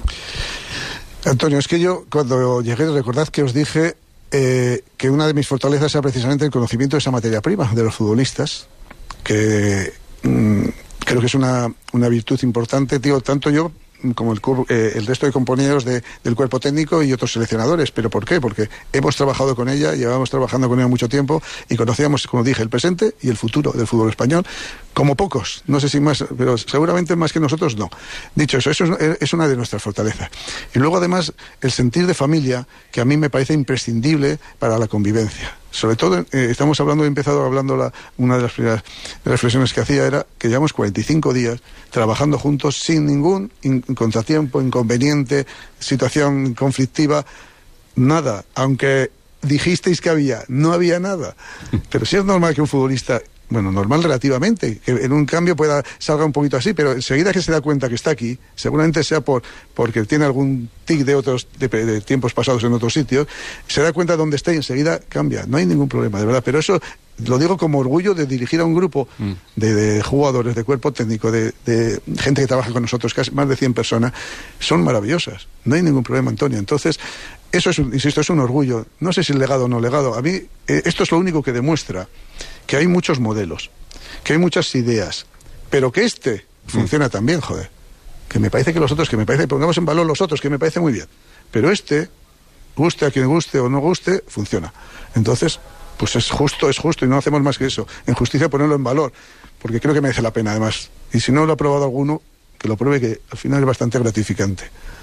Antonio, es que yo cuando llegué, recordad que os dije eh, que una de mis fortalezas era precisamente el conocimiento de esa materia prima, de los futbolistas, que mmm, creo que es una, una virtud importante, digo, tanto yo como el, eh, el resto de compañeros de, del cuerpo técnico y otros seleccionadores. ¿Pero por qué? Porque hemos trabajado con ella, llevamos trabajando con ella mucho tiempo y conocíamos, como dije, el presente y el futuro del fútbol español, como pocos, no sé si más, pero seguramente más que nosotros no. Dicho eso, eso es, es una de nuestras fortalezas. Y luego además el sentir de familia, que a mí me parece imprescindible para la convivencia. Sobre todo, eh, estamos hablando, he empezado hablando, la, una de las primeras reflexiones que hacía era que llevamos cuarenta y cinco días trabajando juntos sin ningún in, contratiempo, inconveniente, situación conflictiva, nada, aunque dijisteis que había, no había nada. Pero sí es normal que un futbolista, bueno, normal relativamente, que en un cambio pueda salga un poquito así, pero enseguida que se da cuenta que está aquí, seguramente sea por porque tiene algún tic de otros de, de tiempos pasados en otros sitios, se da cuenta dónde está y enseguida cambia. No hay ningún problema, de verdad. Pero eso lo digo como orgullo de dirigir a un grupo mm. de, de jugadores, de cuerpo técnico, de, de gente que trabaja con nosotros, casi más de cien personas. Son maravillosas. No hay ningún problema, Antonio. Entonces, eso es, insisto, es un orgullo. No sé si legado o no legado. A mí, eh, esto es lo único que demuestra que hay muchos modelos, que hay muchas ideas, pero que este funciona mm. también, joder. Que me parece que los otros, que me parece que pongamos en valor los otros, que me parece muy bien. Pero este, guste a quien guste o no guste, funciona. Entonces, pues es justo, es justo, y no hacemos más que eso. En justicia ponerlo en valor, porque creo que merece la pena, además. Y si no lo ha probado alguno, que lo pruebe, que al final es bastante gratificante.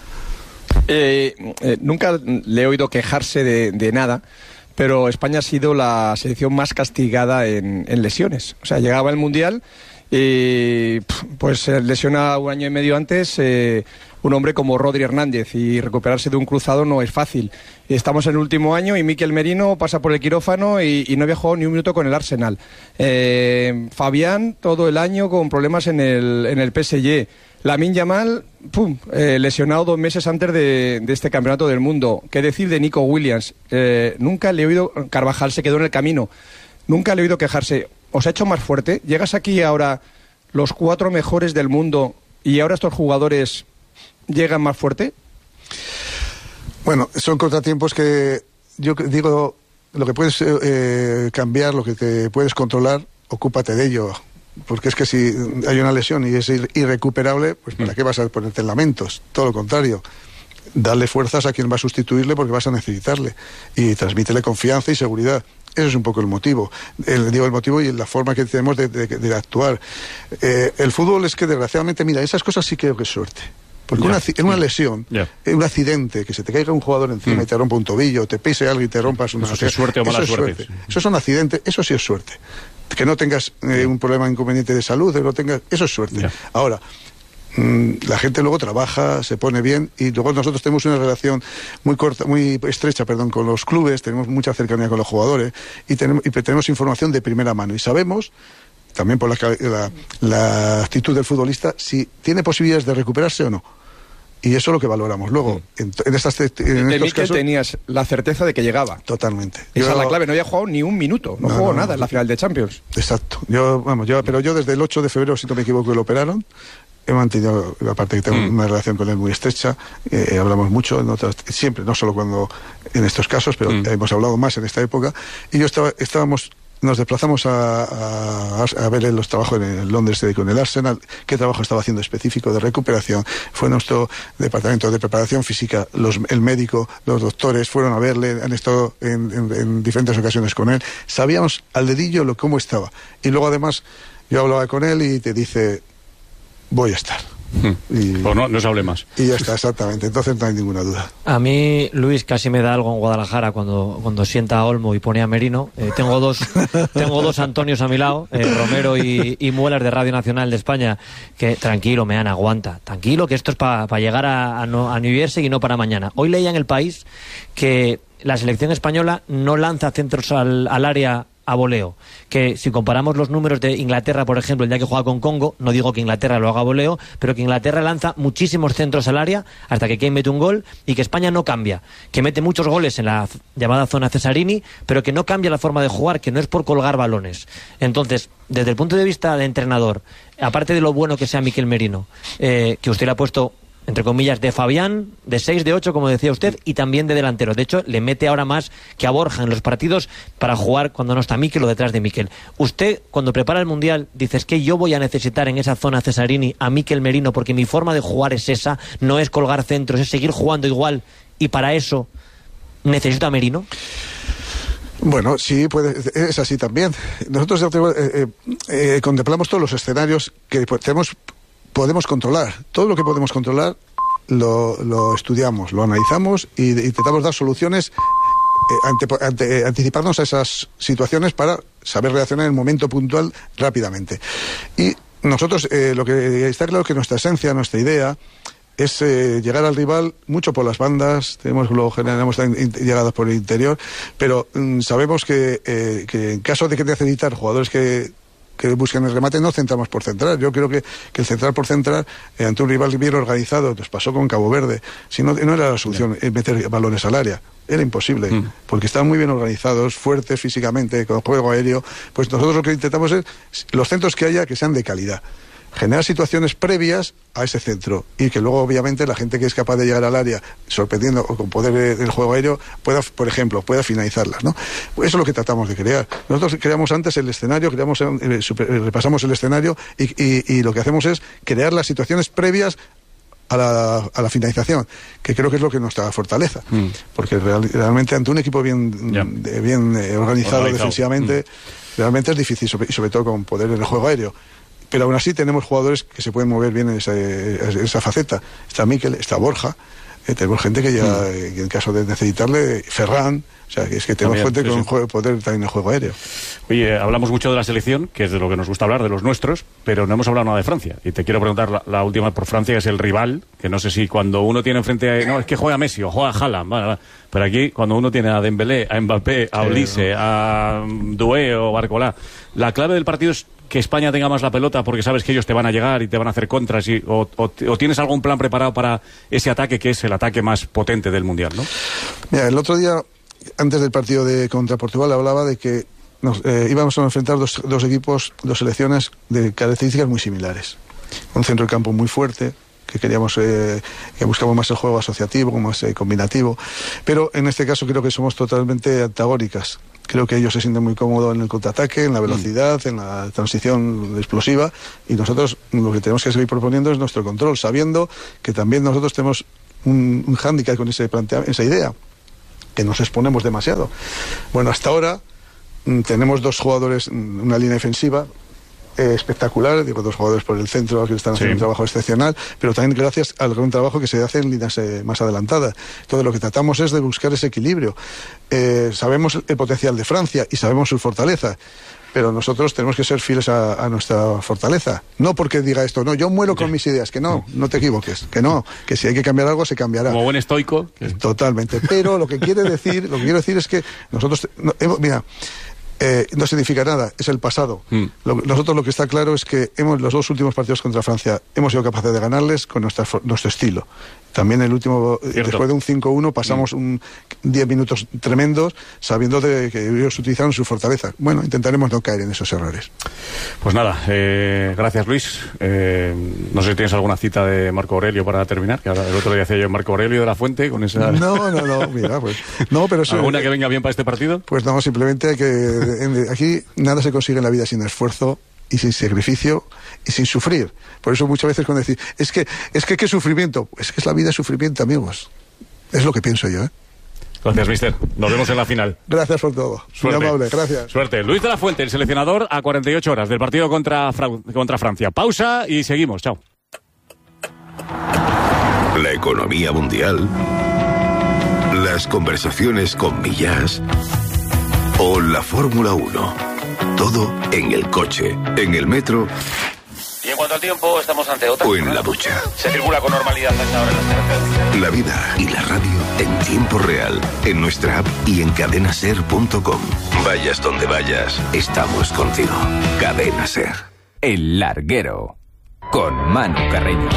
Eh, eh, nunca le he oído quejarse de, de nada, pero España ha sido la selección más castigada en, en lesiones. O sea, llegaba el Mundial Y pues lesiona un año y medio antes eh, un hombre como Rodri Hernández, y recuperarse de un cruzado no es fácil. Estamos en el último año y Mikel Merino pasa por el quirófano y, y no había jugado ni un minuto con el Arsenal. Eh, Fabián todo el año con problemas en el, en el P S G. Lamine Yamal, pum, eh, lesionado dos meses antes de, de este campeonato del mundo. ¿Qué decir de Nico Williams? Eh, nunca le he oído, Carvajal se quedó en el camino, nunca le he oído quejarse. ¿Os ha hecho más fuerte? ¿Llegas aquí ahora los cuatro mejores del mundo y ahora estos jugadores llegan más fuerte? Bueno, son contratiempos que yo digo, lo que puedes eh, cambiar, lo que te puedes controlar, ocúpate de ello. Porque es que si hay una lesión y es irrecuperable, pues ¿para qué vas a ponerte en lamentos? Todo lo contrario. Darle fuerzas a quien va a sustituirle porque vas a necesitarle. Y transmítele confianza y seguridad. Ese es un poco el motivo. El, digo el motivo y la forma que tenemos de, de, de actuar. Eh, el fútbol es que desgraciadamente, mira, esas cosas sí creo que es suerte. Porque yeah. una, en una lesión, yeah. un accidente, que se te caiga un jugador encima mm. y te rompa un tobillo, te pise algo y te rompas una... Eso es suerte o mala eso suerte. suerte. Eso es un accidente, eso sí es suerte. Que no tengas eh, un problema inconveniente de salud, que no tengas, eso es suerte. Yeah. Ahora, mmm, la gente luego trabaja, se pone bien, y luego nosotros tenemos una relación muy corta, muy estrecha, perdón, con los clubes, tenemos mucha cercanía con los jugadores y tenemos, y tenemos información de primera mano y sabemos, también por la, la, la actitud del futbolista, si tiene posibilidades de recuperarse o no. Y eso es lo que valoramos. Luego, en, en, estas, en de estos Mikel casos... tenías la certeza de que llegaba. Totalmente. Esa yo, es la clave. No había jugado ni un minuto. No, no jugó no, nada no, en la final de Champions. Exacto. Yo, vamos, yo, pero yo desde el ocho de febrero, si no me equivoco, lo operaron. He mantenido, aparte que tengo mm. una relación con él muy estrecha, eh, hablamos mucho, en otras, siempre, no solo cuando en estos casos, pero mm. hemos hablado más en esta época. Y yo estaba, estábamos... Nos desplazamos a, a, a ver los trabajos en Londres con el Arsenal, qué trabajo estaba haciendo específico de recuperación. Fue nuestro departamento de preparación física, los, el médico, los doctores fueron a verle, han estado en, en, en diferentes ocasiones con él. Sabíamos al dedillo lo cómo estaba. Y luego además yo hablaba con él y te dice, voy a estar. Y, pues no, no se hable más. Y ya está, exactamente. Entonces no hay ninguna duda. A mí, Luis, casi me da algo en Guadalajara cuando, cuando sienta a Olmo y pone a Merino. Eh, tengo dos tengo dos Antonios a mi lado, eh, Romero y, y Muelas de Radio Nacional de España, que tranquilo, Meana, aguanta. Tranquilo, que esto es para pa llegar a, a, no, a New Jersey y no para mañana. Hoy leía en El País que la selección española no lanza centros al, al área a voleo, que si comparamos los números de Inglaterra, por ejemplo, el día que juega con Congo, no digo que Inglaterra lo haga a voleo, pero que Inglaterra lanza muchísimos centros al área hasta que Kane mete un gol, y que España no cambia, que mete muchos goles en la llamada zona Cesarini, pero que no cambia la forma de jugar, que no es por colgar balones. Entonces, desde el punto de vista de entrenador, aparte de lo bueno que sea Mikel Merino, eh, que usted le ha puesto entre comillas, de Fabián, de seis, de ocho, como decía usted, y también de delantero. De hecho, le mete ahora más que a Borja en los partidos para jugar cuando no está Mikel o detrás de Mikel. Usted, cuando prepara el Mundial, dice, es que yo voy a necesitar en esa zona Cesarini a Mikel Merino, porque mi forma de jugar es esa, no es colgar centros, es seguir jugando igual, y para eso necesito a Merino. Bueno, sí, puede, es así también. Nosotros eh, eh, eh, contemplamos todos los escenarios que tenemos... podemos controlar. Todo lo que podemos controlar lo, lo estudiamos, lo analizamos y, y intentamos dar soluciones, eh, ante, ante, eh, anticiparnos a esas situaciones para saber reaccionar en el momento puntual rápidamente. Y nosotros, eh, lo que está claro es que nuestra esencia, nuestra idea es eh, llegar al rival mucho por las bandas, tenemos lo generamos llegadas por el interior, pero mm, sabemos que, eh, que en caso de que necesitar jugadores que que busquen el remate, no centramos por centrar. Yo creo que, que el centrar por centrar eh, ante un rival bien organizado, nos pasó con Cabo Verde, si no, no era la solución eh, meter balones al área, era imposible, mm. porque estaban muy bien organizados, fuertes físicamente, con juego aéreo. Pues nosotros lo que intentamos es los centros que haya que sean de calidad, generar situaciones previas a ese centro y que luego obviamente la gente que es capaz de llegar al área sorprendiendo o con poder del juego aéreo pueda, por ejemplo, pueda finalizarlas, ¿no? Eso es lo que tratamos de crear. Nosotros creamos antes el escenario, creamos, eh, super, eh, repasamos el escenario y, y, y lo que hacemos es crear las situaciones previas a la, a la finalización, que creo que es lo que nos da fortaleza, mm. porque real, realmente ante un equipo bien, yeah. de, bien eh, organizado, organizado defensivamente, mm. realmente es difícil, sobre, y sobre todo con poder en el juego aéreo. Pero aún así tenemos jugadores que se pueden mover bien en esa, en esa faceta. Está Mikel, está Borja, Eh, tenemos gente que ya, mm. en caso de necesitarle, Ferran, o sea, que es que tenemos también, gente sí, con sí. Juego, poder también en juego aéreo. Oye, hablamos mucho de la selección, que es de lo que nos gusta hablar, de los nuestros, pero no hemos hablado nada de Francia. Y te quiero preguntar la, la última por Francia, que es el rival, que no sé si cuando uno tiene enfrente a... No, es que juega Messi o juega Haaland, vale, vale. Pero aquí, cuando uno tiene a Dembélé, a Mbappé, a Olise, a Doué o Barcolá, la clave del partido es que España tenga más la pelota porque sabes que ellos te van a llegar y te van a hacer contras, y, o, o, o tienes algún plan preparado para ese ataque que es el ataque más potente del Mundial, ¿no? Mira, el otro día, antes del partido de contra Portugal, hablaba de que nos, eh, íbamos a enfrentar dos, dos equipos, dos selecciones de características muy similares. Un centro de campo muy fuerte, que queríamos, eh, que buscamos más el juego asociativo, más eh, combinativo, pero en este caso creo que somos totalmente antagónicas. Creo que ellos se sienten muy cómodos en el contraataque, en la velocidad, mm. en la transición explosiva, y nosotros lo que tenemos que seguir proponiendo es nuestro control, sabiendo que también nosotros tenemos un, un hándicap con ese plantea, esa idea, que nos exponemos demasiado. Bueno, hasta ahora mm, tenemos dos jugadores, una línea defensiva Eh, espectacular, digo, dos jugadores por el centro que están haciendo sí. un trabajo excepcional, pero también gracias al gran trabajo que se hace en líneas eh, más adelantadas. Todo lo que tratamos es de buscar ese equilibrio. Eh, sabemos el potencial de Francia y sabemos su fortaleza, pero nosotros tenemos que ser fieles a, a nuestra fortaleza. No porque diga esto, no, yo muero con mis ideas, que no, no te equivoques, que no, que si hay que cambiar algo, se cambiará. Como buen estoico. Totalmente. Pero lo que quiere decir, lo que quiero decir es que nosotros, no, hemos, mira, Eh, no significa nada, es el pasado. Mm. Lo, nosotros lo que está claro es que hemos los dos últimos partidos contra Francia hemos sido capaces de ganarles con nuestra, nuestro estilo. También el último, Cierto. después de un cinco uno, pasamos mm. un diez minutos tremendos, sabiendo de que ellos utilizaron su fortaleza. Bueno, intentaremos no caer en esos errores. Pues nada, eh, gracias Luis. Eh, no sé si tienes alguna cita de Marco Aurelio para terminar, que el otro día hacía yo Marco Aurelio de la Fuente con esa... No, no, no, mira, pues... No, pero eso, ¿alguna que venga bien para este partido? Pues no, simplemente hay que... Aquí nada se consigue en la vida sin esfuerzo y sin sacrificio y sin sufrir. Por eso muchas veces cuando decís, es que, es que qué sufrimiento, es que es la vida es sufrimiento, amigos. Es lo que pienso yo, ¿eh? Gracias, mister. Nos vemos en la final. Gracias por todo. Suerte. Muy amable, gracias. Suerte. Luis de la Fuente, el seleccionador, a cuarenta y ocho horas del partido contra, Fra contra Francia. Pausa y seguimos. Chao. La economía mundial, las conversaciones con Millás o la Fórmula uno. Todo en el coche, en el metro. Y en cuanto al tiempo, estamos ante otra. O en la ducha. Se circula con normalidad hasta ahora en las carreteras. La vida y la radio en tiempo real, en nuestra app y en cadena ser punto com. Vayas donde vayas, estamos contigo. Cadena Ser. El Larguero, con Manu Carreño.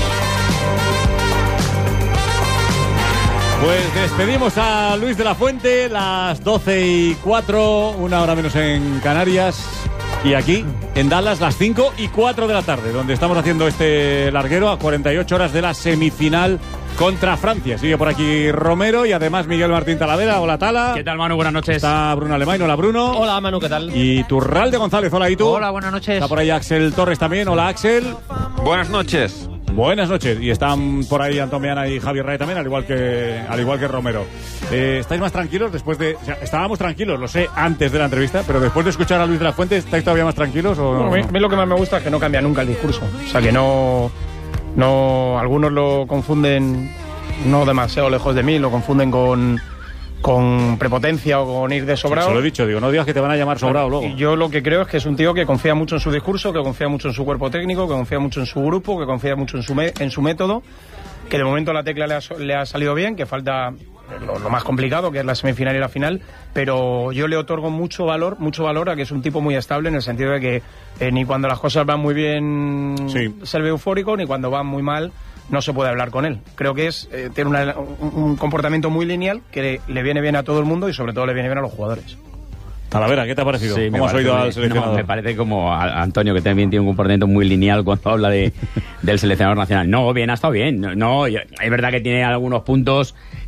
Pues despedimos a Luis de la Fuente, las doce y cuatro, una hora menos en Canarias, y aquí en Dallas las cinco y cuatro de la tarde, donde estamos haciendo este larguero a cuarenta y ocho horas de la semifinal contra Francia. Sigue por aquí Romero y además Miguel Martín Talavera. Hola, Tala. ¿Qué tal, Manu? Buenas noches. Está Bruno Alemán. Hola, Bruno. Hola, Manu, ¿qué tal? Y Turralde González. Hola, ¿y tú? Hola, buenas noches. Está por ahí Axel Torres también. Hola, Axel. Buenas noches. Buenas noches. Y están por ahí Antón Meana y Javier Ray también, al igual que al igual que Romero. Eh, ¿Estáis más tranquilos después de...? O sea, estábamos tranquilos, lo sé, antes de la entrevista, pero después de escuchar a Luis de la Fuente, ¿estáis todavía más tranquilos? O... Bueno, a, mí, a mí lo que más me gusta es que no cambia nunca el discurso. O sea, que no... no algunos lo confunden, no demasiado lejos de mí, lo confunden con... con prepotencia o con ir de sobrado. Se lo he dicho, digo, no digas que te van a llamar sobrado luego. Y yo lo que creo es que es un tío que confía mucho en su discurso, que confía mucho en su cuerpo técnico, que confía mucho en su grupo, que confía mucho en su, me en su método, que de momento la tecla le ha, le ha salido bien, que falta lo, lo más complicado, que es la semifinal y la final, pero yo le otorgo mucho valor, mucho valor a que es un tipo muy estable, en el sentido de que eh, ni cuando las cosas van muy bien sí. se ve eufórico, ni cuando van muy mal no se puede hablar con él. Creo que es eh, tiene una, un, un comportamiento muy lineal que le, le viene bien a todo el mundo y sobre todo le viene bien a los jugadores. Talavera, ¿qué te ha parecido? Sí, ¿Cómo has oído al seleccionador? No, me parece como a Antonio, que también tiene un comportamiento muy lineal cuando habla de, del seleccionador nacional. No, bien, ha estado bien. No, no, es verdad que tiene algunos puntos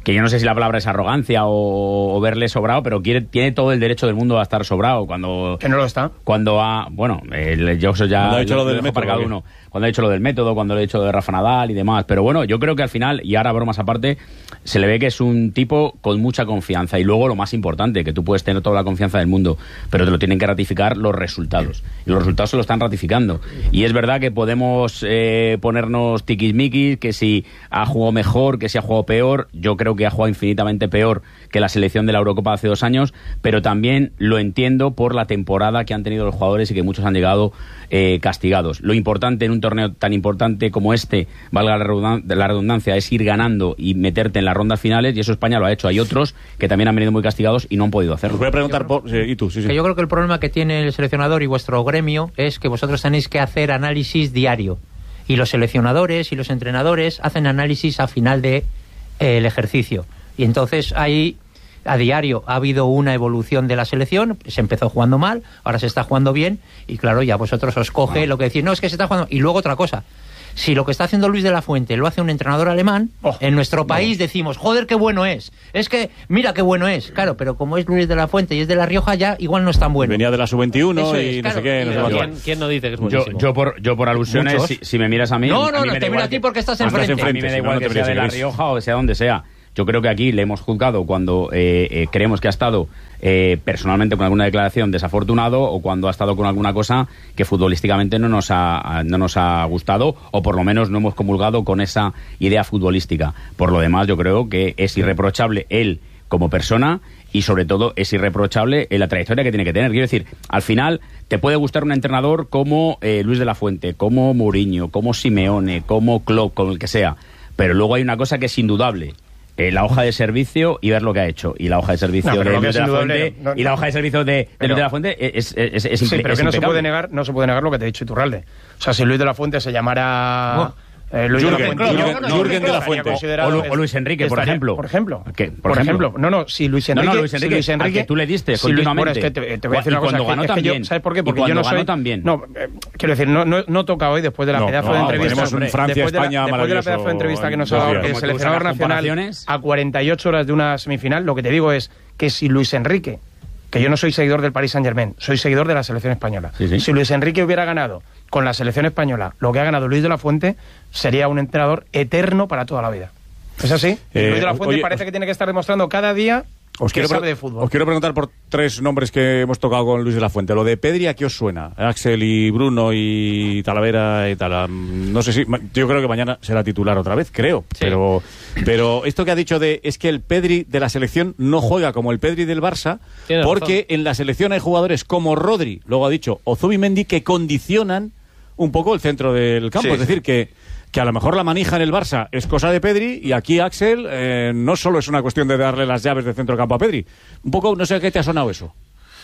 que yo no sé si la palabra es arrogancia o, o verle sobrado, pero quiere, tiene todo el derecho del mundo a estar sobrado cuando... Que no lo está. Cuando ha... Bueno, el, yo eso ya... Cuando ha hecho lo, lo del método, para cada uno. Cuando ha hecho lo del método, cuando le ha hecho lo de Rafa Nadal y demás. Pero bueno, yo creo que al final, y ahora bromas aparte, se le ve que es un tipo con mucha confianza. Y luego lo más importante, que tú puedes tener toda la confianza del mundo, pero te lo tienen que ratificar los resultados. Y los resultados se lo están ratificando. Y es verdad que podemos eh, ponernos tiquismiquis, que si ha jugado mejor, que si ha jugado peor. Yo creo que ha jugado infinitamente peor que la selección de la Eurocopa de hace dos años, pero también lo entiendo por la temporada que han tenido los jugadores y que muchos han llegado eh, castigados. Lo importante en un torneo tan importante como este, valga la redundancia, es ir ganando y meterte en las rondas finales, y eso España lo ha hecho. Hay otros que también han venido muy castigados y no han podido hacerlo. Os voy a preguntar por... Sí, ¿y tú? Sí, sí. Que yo creo que el problema que tiene el seleccionador y vuestro gremio es que vosotros tenéis que hacer análisis diario, y los seleccionadores y los entrenadores hacen análisis a final de eh, el ejercicio, y entonces ahí a diario ha habido una evolución de la selección. Se empezó jugando mal, ahora se está jugando bien, y claro, ya vosotros os coge lo que decís, no, es que se está jugando. Y luego otra cosa, si lo que está haciendo Luis de la Fuente lo hace un entrenador alemán, oh, en nuestro país no. decimos, joder, qué bueno es, es que mira qué bueno es, claro, pero como es Luis de la Fuente y es de La Rioja, ya igual no es tan bueno. Venía de la sub veintiuno y es, no claro, sé qué, no sé ¿quién, ¿Quién no dice que es buenísimo? Yo, yo, por, yo por alusiones, si, si me miras a mí... No, no, a mí no, me te miro a ti porque estás enfrente. enfrente. A mí me da igual que sea de La Rioja o que sea donde sea. Yo creo que aquí le hemos juzgado cuando eh, eh, creemos que ha estado eh, personalmente con alguna declaración desafortunado, o cuando ha estado con alguna cosa que futbolísticamente no nos ha, no nos ha gustado, o por lo menos no hemos comulgado con esa idea futbolística. Por lo demás, yo creo que es irreprochable él como persona, y sobre todo es irreprochable en la trayectoria que tiene que tener. Quiero decir, al final te puede gustar un entrenador como eh, Luis de la Fuente, como Mourinho, como Simeone, como Klopp, como el que sea, pero luego hay una cosa que es indudable: Eh, la hoja de servicio y ver lo que ha hecho. Y la hoja de servicio no, de Luis de la Fuente no, no, y la hoja de servicio de, de Luis de la Fuente es, es, es, es, sí, pero es que no se puede impecable. negar, no se puede negar lo que te ha dicho Iturralde. O sea, si Luis de la Fuente se llamara oh. eh, Luis Jürgen, de la Fuente, Jürgen, no, no, no, Jürgen de la Fuente o, o Luis Enrique, por estaría, ejemplo. Por ejemplo. ¿Qué? Por, por ejemplo. ejemplo. No, no, si Luis Enrique, no, no, Luis Enrique, si Luis Enrique a que tú le diste si Luis, continuamente. bueno, es que te, te voy a decir y una cosa, cuando ganó que, también. es que yo, ¿sabes por qué? Y Porque yo no soy también. No, eh, quiero decir, no, no, no toca hoy, después de la no, pedazo no, de entrevista, un Francia, después, de la, España, después de la pedazo de entrevista que nos ha dado el seleccionador nacional a cuarenta y ocho horas de una semifinal, lo que te digo es que si Luis Enrique, que yo no soy seguidor del Paris Saint-Germain, soy seguidor de la selección española. Sí, sí. Si Luis Enrique hubiera ganado con la selección española lo que ha ganado Luis de la Fuente, sería un entrenador eterno para toda la vida. ¿Es así? Eh, Luis de la Fuente oye, parece que tiene que estar demostrando cada día os que quiero sabe de fútbol. Os quiero preguntar por tres nombres que hemos tocado con Luis de la Fuente. Lo de Pedri, ¿a qué os suena? Axel y Bruno y Talavera y tal. No sé si... Yo creo que mañana será titular otra vez, creo. Sí. Pero, pero esto que ha dicho de... Es que el Pedri de la selección no juega como el Pedri del Barça, tiene porque razón. En la selección hay jugadores como Rodri, luego ha dicho, o Zubimendi, que condicionan un poco el centro del campo. Sí. Es decir, que... que a lo mejor la manija en el Barça es cosa de Pedri, y aquí Axel eh, no solo es una cuestión de darle las llaves de centro campo a Pedri. Un poco, no sé qué te ha sonado eso.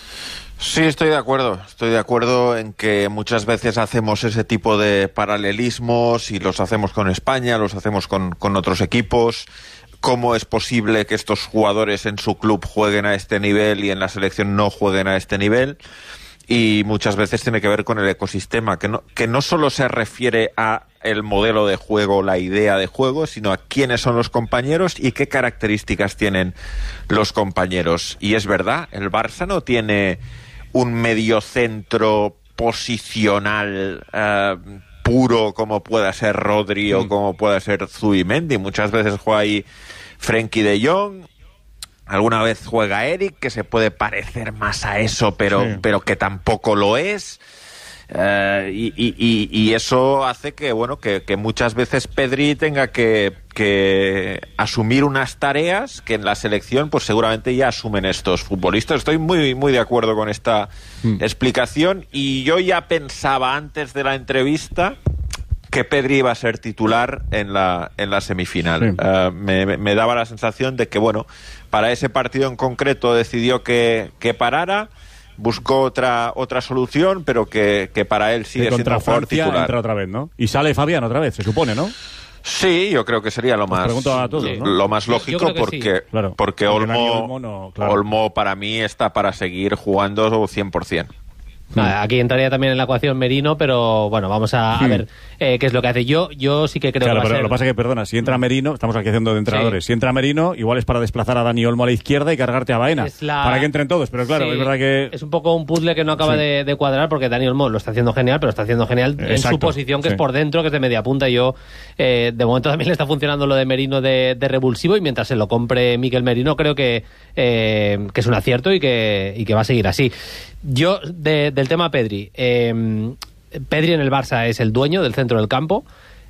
Sí, estoy de acuerdo. Estoy de acuerdo en que muchas veces hacemos ese tipo de paralelismos, y los hacemos con España, los hacemos con, con otros equipos. ¿Cómo es posible que estos jugadores en su club jueguen a este nivel y en la selección no jueguen a este nivel? Y muchas veces tiene que ver con el ecosistema, que no, que no solo se refiere a el modelo de juego, la idea de juego, sino a quiénes son los compañeros y qué características tienen los compañeros. Y es verdad, el Barça no tiene un mediocentro posicional eh, puro como pueda ser Rodri mm. o como pueda ser Zubimendi. Muchas veces juega ahí Frenkie de Jong. Alguna vez juega Eric, que se puede parecer más a eso, pero, sí. pero que tampoco lo es. Uh, y, y, y eso hace que, bueno, que, que muchas veces Pedri tenga que, que asumir unas tareas que en la selección, pues seguramente ya asumen estos futbolistas. Estoy muy, muy de acuerdo con esta mm. explicación, y yo ya pensaba antes de la entrevista que Pedri iba a ser titular en la, en la semifinal. Sí. Uh, me, me daba la sensación de que, bueno, para ese partido en concreto decidió que, que parara, buscó otra otra solución, pero que, que para él sigue siendo un jugador titular. Entra otra vez, ¿no? Y sale Fabián otra vez, se supone, ¿no? Sí, yo creo que sería lo más a todos, ¿no? lo más lógico, porque sí. claro, porque Olmo, Olmo, no, claro. Olmo para mí está para seguir jugando cien por ciento. Mm. Aquí entraría también en la ecuación Merino, pero bueno, vamos a, a mm. ver eh, qué es lo que hace. Yo yo sí que creo claro, que va pero a ser... lo que pasa es que, perdona, si entra Merino, estamos aquí haciendo de entrenadores, sí. si entra Merino, igual es para desplazar a Dani Olmo a la izquierda y cargarte a Baena, la... para que entren todos, pero claro, sí, es verdad que... Es un poco un puzzle que no acaba sí. de, de cuadrar, porque Dani Olmo lo está haciendo genial, pero lo está haciendo genial Exacto. en su posición, que sí. es por dentro, que es de media punta, y yo, eh, de momento también le está funcionando lo de Merino de, de revulsivo, y mientras se lo compre Mikel Merino, creo que, eh, que es un acierto y que, y que va a seguir así. Yo, de, del tema Pedri, eh, Pedri en el Barça es el dueño del centro del campo,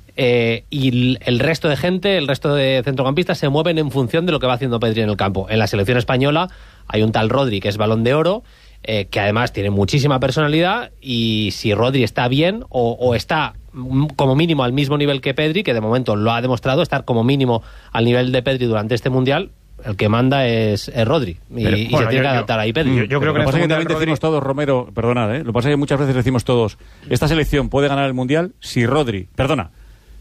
eh, y el resto de gente, el resto de centrocampistas se mueven en función de lo que va haciendo Pedri en el campo. En la selección española hay un tal Rodri que es Balón de Oro, eh, que además tiene muchísima personalidad, y si Rodri está bien o, o está como mínimo al mismo nivel que Pedri, que de momento lo ha demostrado, estar como mínimo al nivel de Pedri durante este Mundial, el que manda es, es Rodri, y, pero, y bueno, se tiene que adaptar ahí Pedri. Yo, yo creo que lo que pasa es que también Rodri... decimos todos, Romero, perdonad, ¿eh? lo que pasa es que muchas veces decimos todos, esta selección puede ganar el Mundial si Rodri, perdona,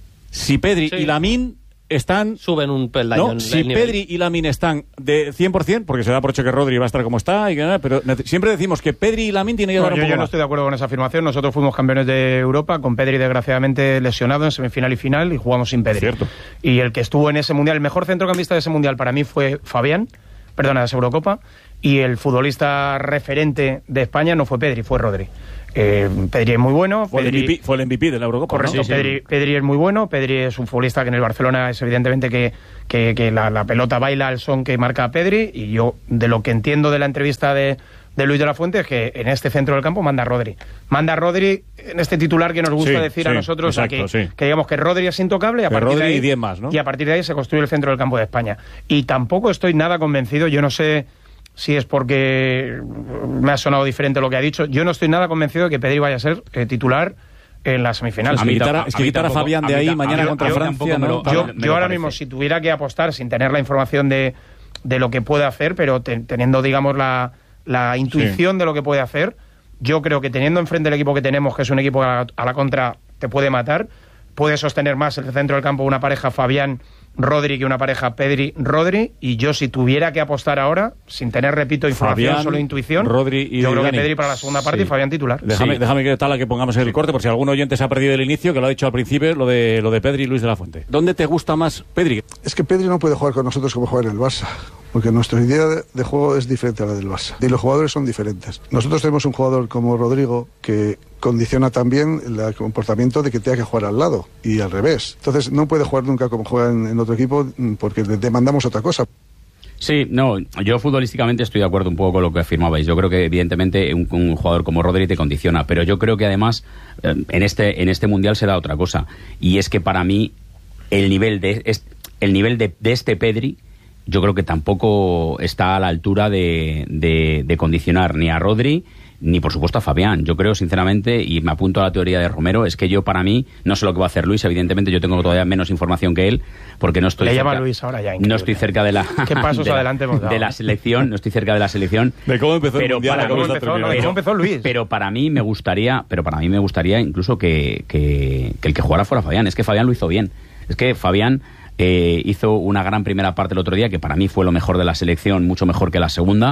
si Pedri sí. y Lamine están... Suben un peldaño. No, si Pedri y Lamine están de cien por ciento, porque se da por hecho que Rodri va a estar como está, y que, pero siempre decimos que Pedri y Lamine tienen que no, dar un yo, poco yo no más. estoy de acuerdo con esa afirmación. Nosotros fuimos campeones de Europa con Pedri desgraciadamente lesionado en semifinal y final, y jugamos sin Pedri. Cierto. Y el que estuvo en ese Mundial, el mejor centrocampista de ese Mundial para mí fue Fabián, perdona, de esa Eurocopa, y el futbolista referente de España no fue Pedri, fue Rodri. Eh, Pedri es muy bueno. Fue, Pedri, el M V P, fue el M V P de la Eurocopa. Correcto, ¿no? sí, Pedri, sí. Pedri es muy bueno. Pedri es un futbolista que en el Barcelona es evidentemente que, que, que la, la pelota baila al son que marca Pedri, y yo de lo que entiendo de la entrevista de, de Luis de la Fuente es que en este centro del campo manda Rodri. Manda Rodri en este titular que nos gusta sí, decir sí, a nosotros, exacto, a que, sí. que digamos que Rodri es intocable, y a, partir Rodri de ahí, y diez más, ¿no? y a partir de ahí se construye el centro del campo de España. Y tampoco estoy nada convencido, yo no sé... si es porque me ha sonado diferente lo que ha dicho. Yo no estoy nada convencido de que Pedri vaya a ser eh, titular en la semifinal. Es que quitar, es que quitar a Fabián de ahí mañana yo, contra yo, Francia... ¿no? Yo, yo, yo ahora mismo, si tuviera que apostar sin tener la información de, de lo que puede hacer, pero te, teniendo, digamos, la, la intuición sí. de lo que puede hacer, yo creo que teniendo enfrente el equipo que tenemos, que es un equipo a la, a la contra, te puede matar, puede sostener más el centro del campo una pareja Fabián Rodri que una pareja Pedri-Rodri, y yo si tuviera que apostar ahora, sin tener, repito, información, Fabián, solo intuición, Rodri y yo creo Dani. que Pedri para la segunda parte sí. y Fabián titular. Déjame, sí. déjame que tal la que pongamos en el corte, por si algún oyente se ha perdido el inicio, que lo ha dicho al principio, lo de lo de Pedri y Luis de la Fuente. ¿Dónde te gusta más Pedri? Es que Pedri no puede jugar con nosotros como juega en el Barça, porque nuestra idea de, de juego es diferente a la del Barça, y los jugadores son diferentes. Nosotros tenemos un jugador como Rodrigo que condiciona también el comportamiento de que tenga que jugar al lado y al revés. Entonces no puede jugar nunca como juega en, en otro equipo, porque demandamos otra cosa. Sí, no, yo futbolísticamente estoy de acuerdo un poco con lo que afirmabais. Yo creo que evidentemente un, un jugador como Rodri te condiciona, pero yo creo que además eh, en este en este mundial se da otra cosa, y es que para mí el nivel de es, el nivel de, de este Pedri, yo creo que tampoco está a la altura de, de, de condicionar ni a Rodri ni por supuesto a Fabián. Yo creo sinceramente, y me apunto a la teoría de Romero, es que yo para mí, no sé lo que va a hacer Luis, evidentemente yo tengo todavía menos información que él, porque no estoy Le cerca, llama Luis ahora ya, no estoy cerca de la ¿Qué pasos de la, adelante hemos dado? de la selección, no estoy cerca de la selección. De cómo empezó pero el mundial, para, cómo empezó, está pero, empezó Luis. Pero para mí me gustaría, pero para mí me gustaría incluso que, que, que el que jugara fuera Fabián. Es que Fabián lo hizo bien. Es que Fabián eh, hizo una gran primera parte el otro día, que para mí fue lo mejor de la selección, mucho mejor que la segunda.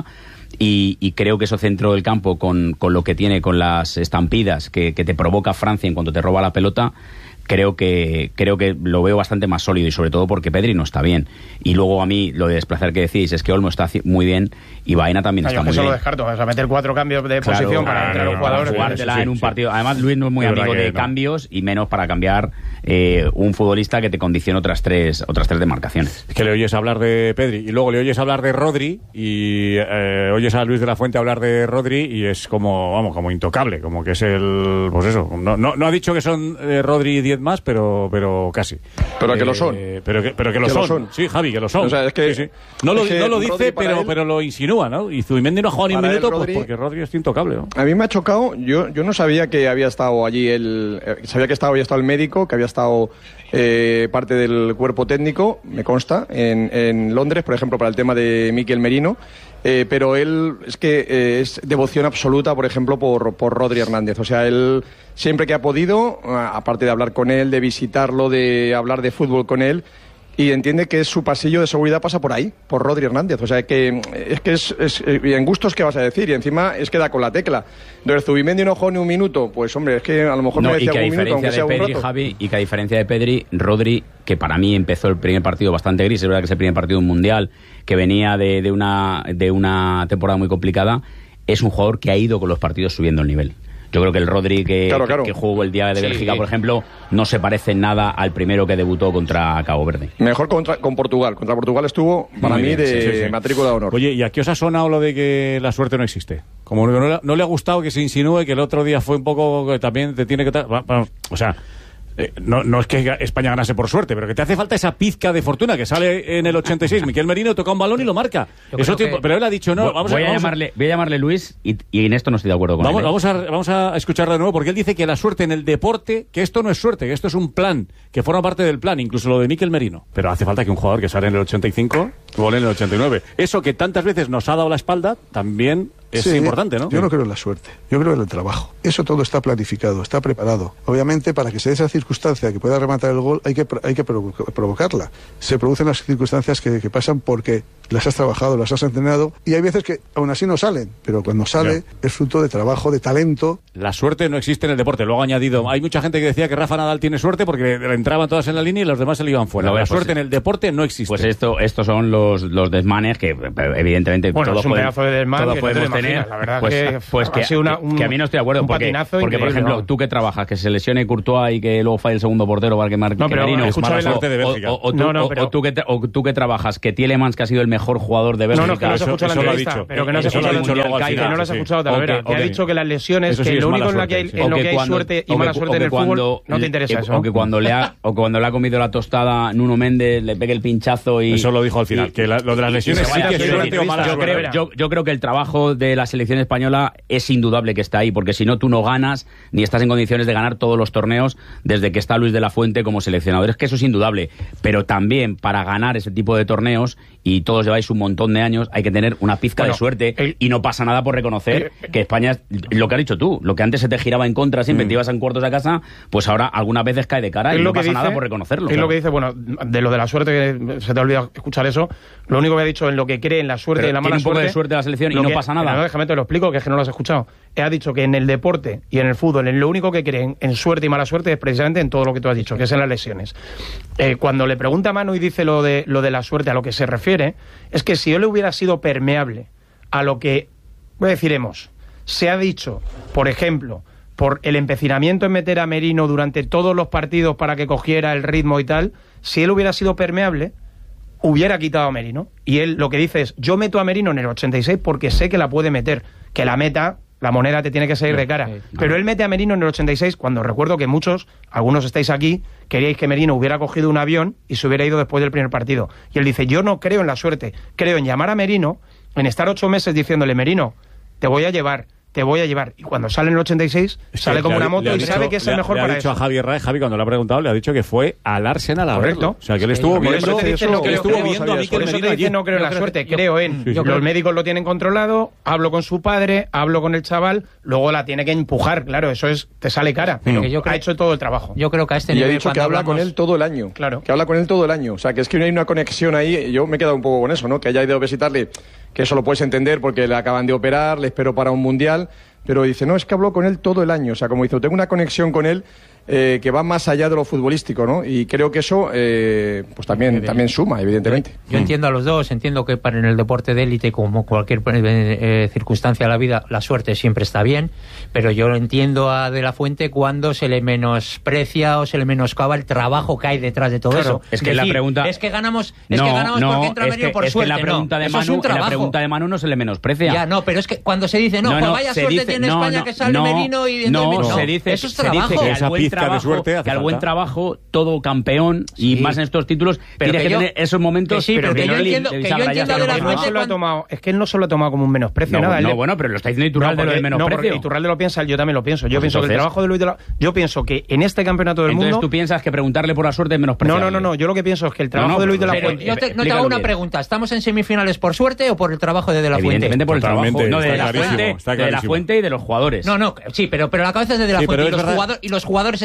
Y, y creo que eso centro del campo con, con lo que tiene, con las estampidas que, que te provoca Francia en cuanto te roba la pelota, creo que creo que lo veo bastante más sólido, y sobre todo porque Pedri no está bien. Y luego a mí lo de desplazar que decís es que Olmo está muy bien y Baena también no, está muy bien. Yo eso lo descarto, vas a meter cuatro cambios de claro, posición para claro, entrar un jugador. Jugártela sí, en un sí. partido. Además Luis no es muy amigo de no. cambios, y menos para cambiar eh, un futbolista que te condiciona otras tres otras tres demarcaciones. Es que le oyes hablar de Pedri y luego le oyes hablar de Rodri y eh, oyes a Luis de la Fuente hablar de Rodri y es como, vamos, como intocable, como que es el, pues eso, no, no, no ha dicho que son eh, Rodri y diez más, pero pero casi. Pero que eh, lo son. Pero que, pero que, lo, que son. lo son. Sí, Javi, que lo son. O sea, es que, sí, sí. No, lo, es que no lo dice, pero, él, pero lo insinúa, ¿no? Y Zubimendi no ha jugado ni un minuto, Rodri, pues porque Rodri es intocable, ¿no? A mí me ha chocado, yo, yo no sabía que había estado allí el... Eh, sabía que estaba, había estado el médico, que había estado eh, parte del cuerpo técnico, me consta, en, en Londres, por ejemplo, para el tema de Mikel Merino. Eh, pero él es que eh, es devoción absoluta, por ejemplo, por, por Rodri Hernández. O sea, él siempre que ha podido, aparte de hablar con él, de visitarlo, de hablar de fútbol con él, y entiende que su pasillo de seguridad pasa por ahí, por Rodri Hernández. O sea, que es que es, es y en gustos, ¿qué vas a decir? Y encima es que da con la tecla. Entonces, Zubimendi no jugó ni un minuto, pues hombre, es que a lo mejor no, me decía y que a un minuto, aunque diferencia sea de un Pedri, rato. Javi, y que a diferencia de Pedri, Rodri, que para mí empezó el primer partido bastante gris, es verdad que es el primer partido de un mundial, que venía de, de, una, de una temporada muy complicada, es un jugador que ha ido con los partidos subiendo el nivel. Yo creo que el Rodri que, claro, claro. que, que jugó el día de Sí. Bélgica, por ejemplo, no se parece en nada al primero que debutó contra Cabo Verde. Mejor contra, con Portugal. Contra Portugal estuvo, para Muy mí, bien, de sí, sí, sí. matrícula de honor. Oye, ¿y a qué os ha sonado lo de que la suerte no existe? Como no, no, no le ha gustado que se insinúe que el otro día fue un poco que también te tiene que... ta- va- va- O sea... Eh, no, no es que España ganase por suerte, pero que te hace falta esa pizca de fortuna que sale en el ochenta y seis. Miquel Merino toca un balón y lo marca. Yo Eso creo tiempo, que- Pero él ha dicho no. Voy, Vamos voy a, a, vamos a- llamarle, voy a llamarle Luis y, y en esto no estoy de acuerdo con Vamos, él. ¿eh? vamos, a, vamos a escucharlo de nuevo porque él dice que la suerte en el deporte, que esto no es suerte, que esto es un plan, que forma parte del plan, incluso lo de Miquel Merino. Pero hace falta que un jugador que sale en el ochenta y cinco gole en el ochenta y nueve. Eso que tantas veces nos ha dado la espalda también es Sí, importante, ¿no? Yo no creo en la suerte, yo creo en el trabajo. Eso todo está planificado, está preparado. Obviamente, para que se dé esa circunstancia que pueda rematar el gol, hay que, hay que provo- provocarla. Se producen las circunstancias que, que pasan porque las has trabajado, las has entrenado, y hay veces que aún así no salen, pero cuando sale Ya. es fruto de trabajo, de talento. La suerte no existe en el deporte. Luego ha añadido, hay mucha gente que decía que Rafa Nadal tiene suerte porque le entraban todas en la línea y los demás se le iban fuera. No, la pues, suerte en el deporte no existe. Pues esto, estos son los, los desmanes que, evidentemente, Bueno, todos es un podemos, pedazo de desmán todos que no te podemos lo tener. imaginas, la verdad pues, que pues ha que, sido una- que- un- que a mí no estoy de acuerdo. un Porque, patinazo porque por increíble, ejemplo, ¿no? tú que trabajas, que se lesione Courtois y que luego falle el segundo portero para que marque No, pero Merino. escucha o, la suerte de Bélgica. o- o tú, No, no, o- pero- o tú que, tra- o tú que trabajas, que Tielemans, que ha sido el mejor jugador de No, Bélgica. no, que no se Eso- escuchado la eso lo ha entrevista, dicho. pero que no se Eso lo ha escuchado dicho luego al que final, no lo has sí. escuchado, O Talavera, que- que o ha que- dicho que las lesiones, Eso sí que es lo mala único en, la que suerte, hay, sí. en O lo que que hay cuando- suerte y o mala que- suerte o en que el cuando fútbol, no te interesa le- eso. O que cuando le ha, o cuando le ha comido la tostada Nuno Méndez, le pegue el pinchazo y... Eso lo dijo al final, y- que la- lo de las y- lesiones y se sí vaya que a es hacer suerte o mala yo suerte. creo, yo, yo creo que el trabajo de la selección española es indudable que está ahí, porque si no tú no ganas ni estás en condiciones de ganar todos los torneos desde que está Luis de la Fuente como seleccionador. Es que eso es indudable, pero también para ganar ese tipo de torneos, y todos lleváis un montón de años, hay que tener una pizca Bueno, de suerte el- y no pasa nada por reconocer el- que España, es- lo que has dicho tú, lo que antes se te giraba en contra siempre, Mm. te ibas en cuartos a casa, pues ahora algunas veces cae de cara Es y lo no que pasa dice- nada por reconocerlo. Es claro. lo que dice, bueno, de lo de la suerte, que se te ha olvidado escuchar eso. Lo único que ha dicho en lo que cree en la suerte Pero y en la tiene mala un poco suerte. de suerte la selección y lo no que- pasa nada. No, déjame te lo explico, que es que no lo has escuchado. Él ha dicho que en el deporte y en el fútbol, en lo único que creen en suerte y mala suerte es precisamente en todo lo que tú has dicho, que es en las lesiones. Eh, cuando le pregunta a Manu y dice lo de, lo de la suerte, a lo que se refiere, es que si yo le hubiera sido permeable a lo que, voy a decir, hemos, se ha dicho, por ejemplo, por el empecinamiento en meter a Merino durante todos los partidos para que cogiera el ritmo y tal, si él hubiera sido permeable, hubiera quitado a Merino. Y él lo que dice es, yo meto a Merino en el ochenta y seis porque sé que la puede meter, que la meta, la moneda te tiene que salir de cara. Pero él mete a Merino en el ochenta y seis cuando recuerdo que muchos, algunos estáis aquí, queríais que Merino hubiera cogido un avión y se hubiera ido después del primer partido. Y él dice, yo no creo en la suerte, creo en llamar a Merino, en estar ocho meses diciéndole, Merino, te voy a llevar, te voy a llevar. Y cuando sale en el ochenta y seis, Es que sale como le ha- una moto le ha y dicho- sabe que es el le ha- mejor le ha para dicho eso. a Javier Ray, Javi, cuando le ha preguntado, le ha dicho que fue al Arsenal a Correcto. verlo. O sea, que él estuvo Por viendo, eso te dice, no que creo- estuvo creo- viendo a Mikel Por eso Merino te dice, allí. no creo en Yo la creo suerte, que- yo- creo en... Sí, sí. Los médicos lo tienen controlado, hablo con su padre, hablo con el chaval, luego la tiene que empujar, claro, eso es te sale cara, pero Que yo ha creo- hecho todo el trabajo. Yo creo que a este Y ha nivel, dicho que cuando habla con hablamos- él todo el año. Claro. Que habla con él todo el año. O sea, que es que no hay una conexión ahí. Yo me he quedado un poco con eso, ¿no? Que haya ido a visitarle, que eso lo puedes entender porque le acaban de operar, le espero para un mundial. Pero dice, no, es que habló con él todo el año. O sea, como dice, tengo una conexión con él eh, que va más allá de lo futbolístico, ¿no? Y creo que eso, eh, pues también, también suma, evidentemente. Yo entiendo a los dos, entiendo que para en el deporte de élite, como cualquier eh, eh, circunstancia de la vida, la suerte siempre está bien, pero yo entiendo a De la Fuente cuando se le menosprecia o se le menoscaba el trabajo que hay detrás de todo Claro, eso. es que la pregunta- es que ganamos, es no, que ganamos no, porque entra es Merino que, por es suerte, que la pregunta no. de Eso es Manu, un trabajo. la pregunta de Manu no se le menosprecia. Ya, no, pero es que cuando se dice, no, No, pues no, vaya se suerte dice- tiene no, España no, que sale no, Merino y no, entonces- se dice, eso es se trabajo. dice que Esa al buen pizca de trabajo, suerte hace que al buen falta. trabajo, todo campeón, y Sí. más en estos títulos, Pero tiene que que, yo- tener esos momentos. que sí, pero que yo no le- entiendo- le que yo bisagra, ya entiendo está, de la no Él pasa no nada. se lo ha tomado, es que él no se lo ha tomado como un menosprecio, No, nada. no, él- bueno, pero lo está diciendo Iturralde, No, lo del porque- no, menosprecio. porque Iturralde lo piensa, yo también lo pienso. Yo Pues pienso que el entonces- trabajo de Luis de la... Yo pienso que en este campeonato del Entonces mundo... tú piensas que preguntarle por la suerte es No, menospreciable. no, no, no, yo lo que pienso es que el trabajo No, no, de Luis de la pero- Fuente... Yo te- no te Explícalo hago una bien. pregunta. ¿Estamos en semifinales por suerte o por el trabajo de De la Fuente? Evidentemente por el trabajo. Totalmente, No, de está la clarísimo, Fuente, está de la clarísimo. Fuente y de los jugadores. No, no, sí, pero, pero la cabeza es de De la Sí, Fuente pero y es los, verdad- jugador- y los jugadores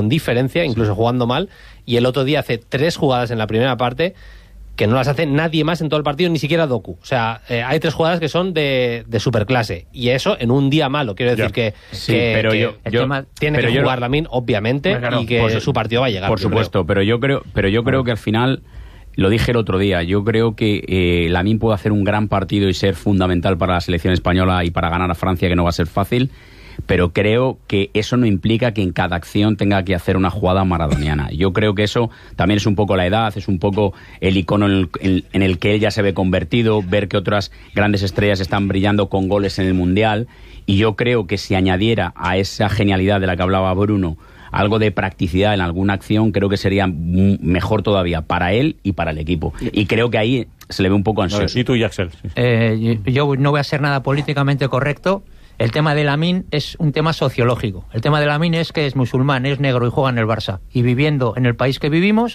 con diferencia, incluso jugando mal, y el otro día hace tres jugadas en la primera parte que no las hace nadie más en todo el partido, ni siquiera Doku. O sea, eh, hay tres jugadas que son de, de superclase. Y eso en un día malo. Quiero decir ya. que, sí, que, pero que yo, el yo, tema tiene pero que yo jugar lo, Lamine, obviamente, claro, y que por, su partido va a llegar. Por supuesto, creo. pero yo creo, pero yo creo que al final, lo dije el otro día, yo creo que eh, Lamine puede hacer un gran partido y ser fundamental para la selección española y para ganar a Francia, que no va a ser fácil. Pero creo que eso no implica que en cada acción tenga que hacer una jugada maradoniana. Yo creo que eso también es un poco la edad, es un poco el icono en el, en, en el que él ya se ve convertido, ver que otras grandes estrellas están brillando con goles en el Mundial, y yo creo que si añadiera a esa genialidad de la que hablaba Bruno algo de practicidad en alguna acción, creo que sería mejor todavía para él y para el equipo. Y creo que ahí se le ve un poco ansioso. ¿Y tú y Axel? Sí. Eh, yo no voy a ser nada políticamente correcto. El tema de Lamine es un tema sociológico. El tema de Lamine es que es musulmán, es negro y juega en el Barça. Y viviendo en el país que vivimos,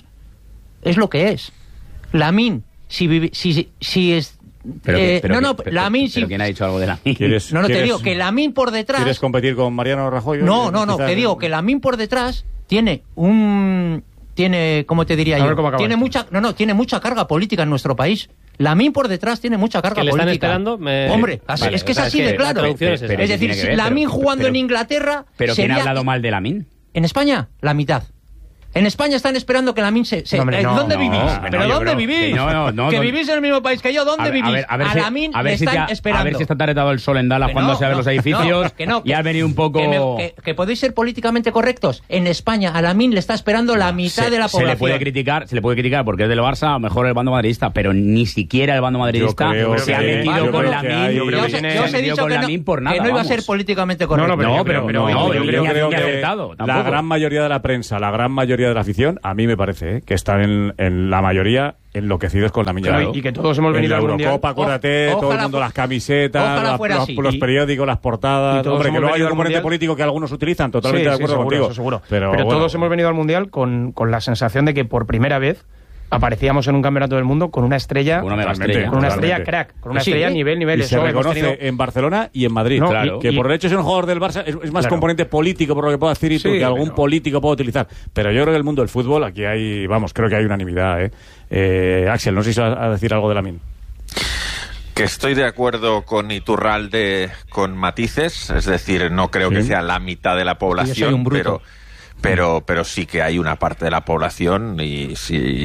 es lo que es. Lamine, si, vivi, si, si es... Pero, eh, pero, no, no, pero, Lamine... pero Si, ¿quién ha dicho algo de Lamine? No, no, te digo que Lamine por detrás... ¿Quieres competir con Mariano Rajoy? No, no, no, te digo que Lamine por detrás tiene un... Tiene, ¿cómo te diría yo? Tiene mucha, no, no, tiene mucha carga política en nuestro país. Lamine por detrás tiene mucha carga ¿Que le política. están esperando? Me... Hombre, así, vale, es que o sea, es así es que de claro. es, es, es decir, si Lamine jugando pero, en Inglaterra... ¿Pero sería... quién ha hablado mal de Lamine? En España, la mitad. En España están esperando que Lamine se... se... No, hombre, no, ¿Dónde no, vivís? No, ¿Pero no, dónde creo, vivís? No, no, no, que no, vivís en el mismo país que yo, ¿dónde a ver, vivís? A, ver, a, ver a si, Lamine a ver le si están te, esperando. A ver si está taretado el sol en Dallas cuando se abren los edificios que no, que, y ha venido un poco... Que, me, que, que podéis ser políticamente correctos. En España, a Lamine le está esperando la mitad se, de la población. Se le puede criticar, se le puede criticar porque es del Barça, a lo mejor el bando madridista, pero ni siquiera el bando madridista se ha metido con Lamine. Yo os he dicho que no iba a ser políticamente correcto. No, pero yo creo que la gran mayoría de la prensa, la gran mayoría de la afición, a mí me parece que están en, en la mayoría enloquecidos con Lamine Yamal. Y que todos hemos venido en la al Eurocopa, acuérdate, o, todo el mundo, las camisetas, las, los, los periódicos, las portadas. Hombre, que luego hay un componente político que algunos utilizan, totalmente sí, de acuerdo sí, seguro, contigo. Seguro. Pero, Pero bueno, todos hemos venido al Mundial con, con la sensación de que por primera vez aparecíamos en un campeonato del mundo con una estrella, una mega estrella, con una estrella crack, con una sí, estrella a nivel, nivel. Y se reconoce tenido... en Barcelona y en Madrid, no, claro, y, que y, por el hecho de ser un jugador del Barça es, es más claro. componente político, por lo que puedo decir, y sí, que algún pero... político puede utilizar. Pero yo creo que el mundo del fútbol, aquí hay, vamos, creo que hay unanimidad. ¿eh? Eh, Axel, no sé si vas a decir algo de Lamine. Que estoy de acuerdo con Iturralde con matices, es decir, no creo ¿Sí? que sea la mitad de la población, pero... Pero, pero sí que hay una parte de la población y si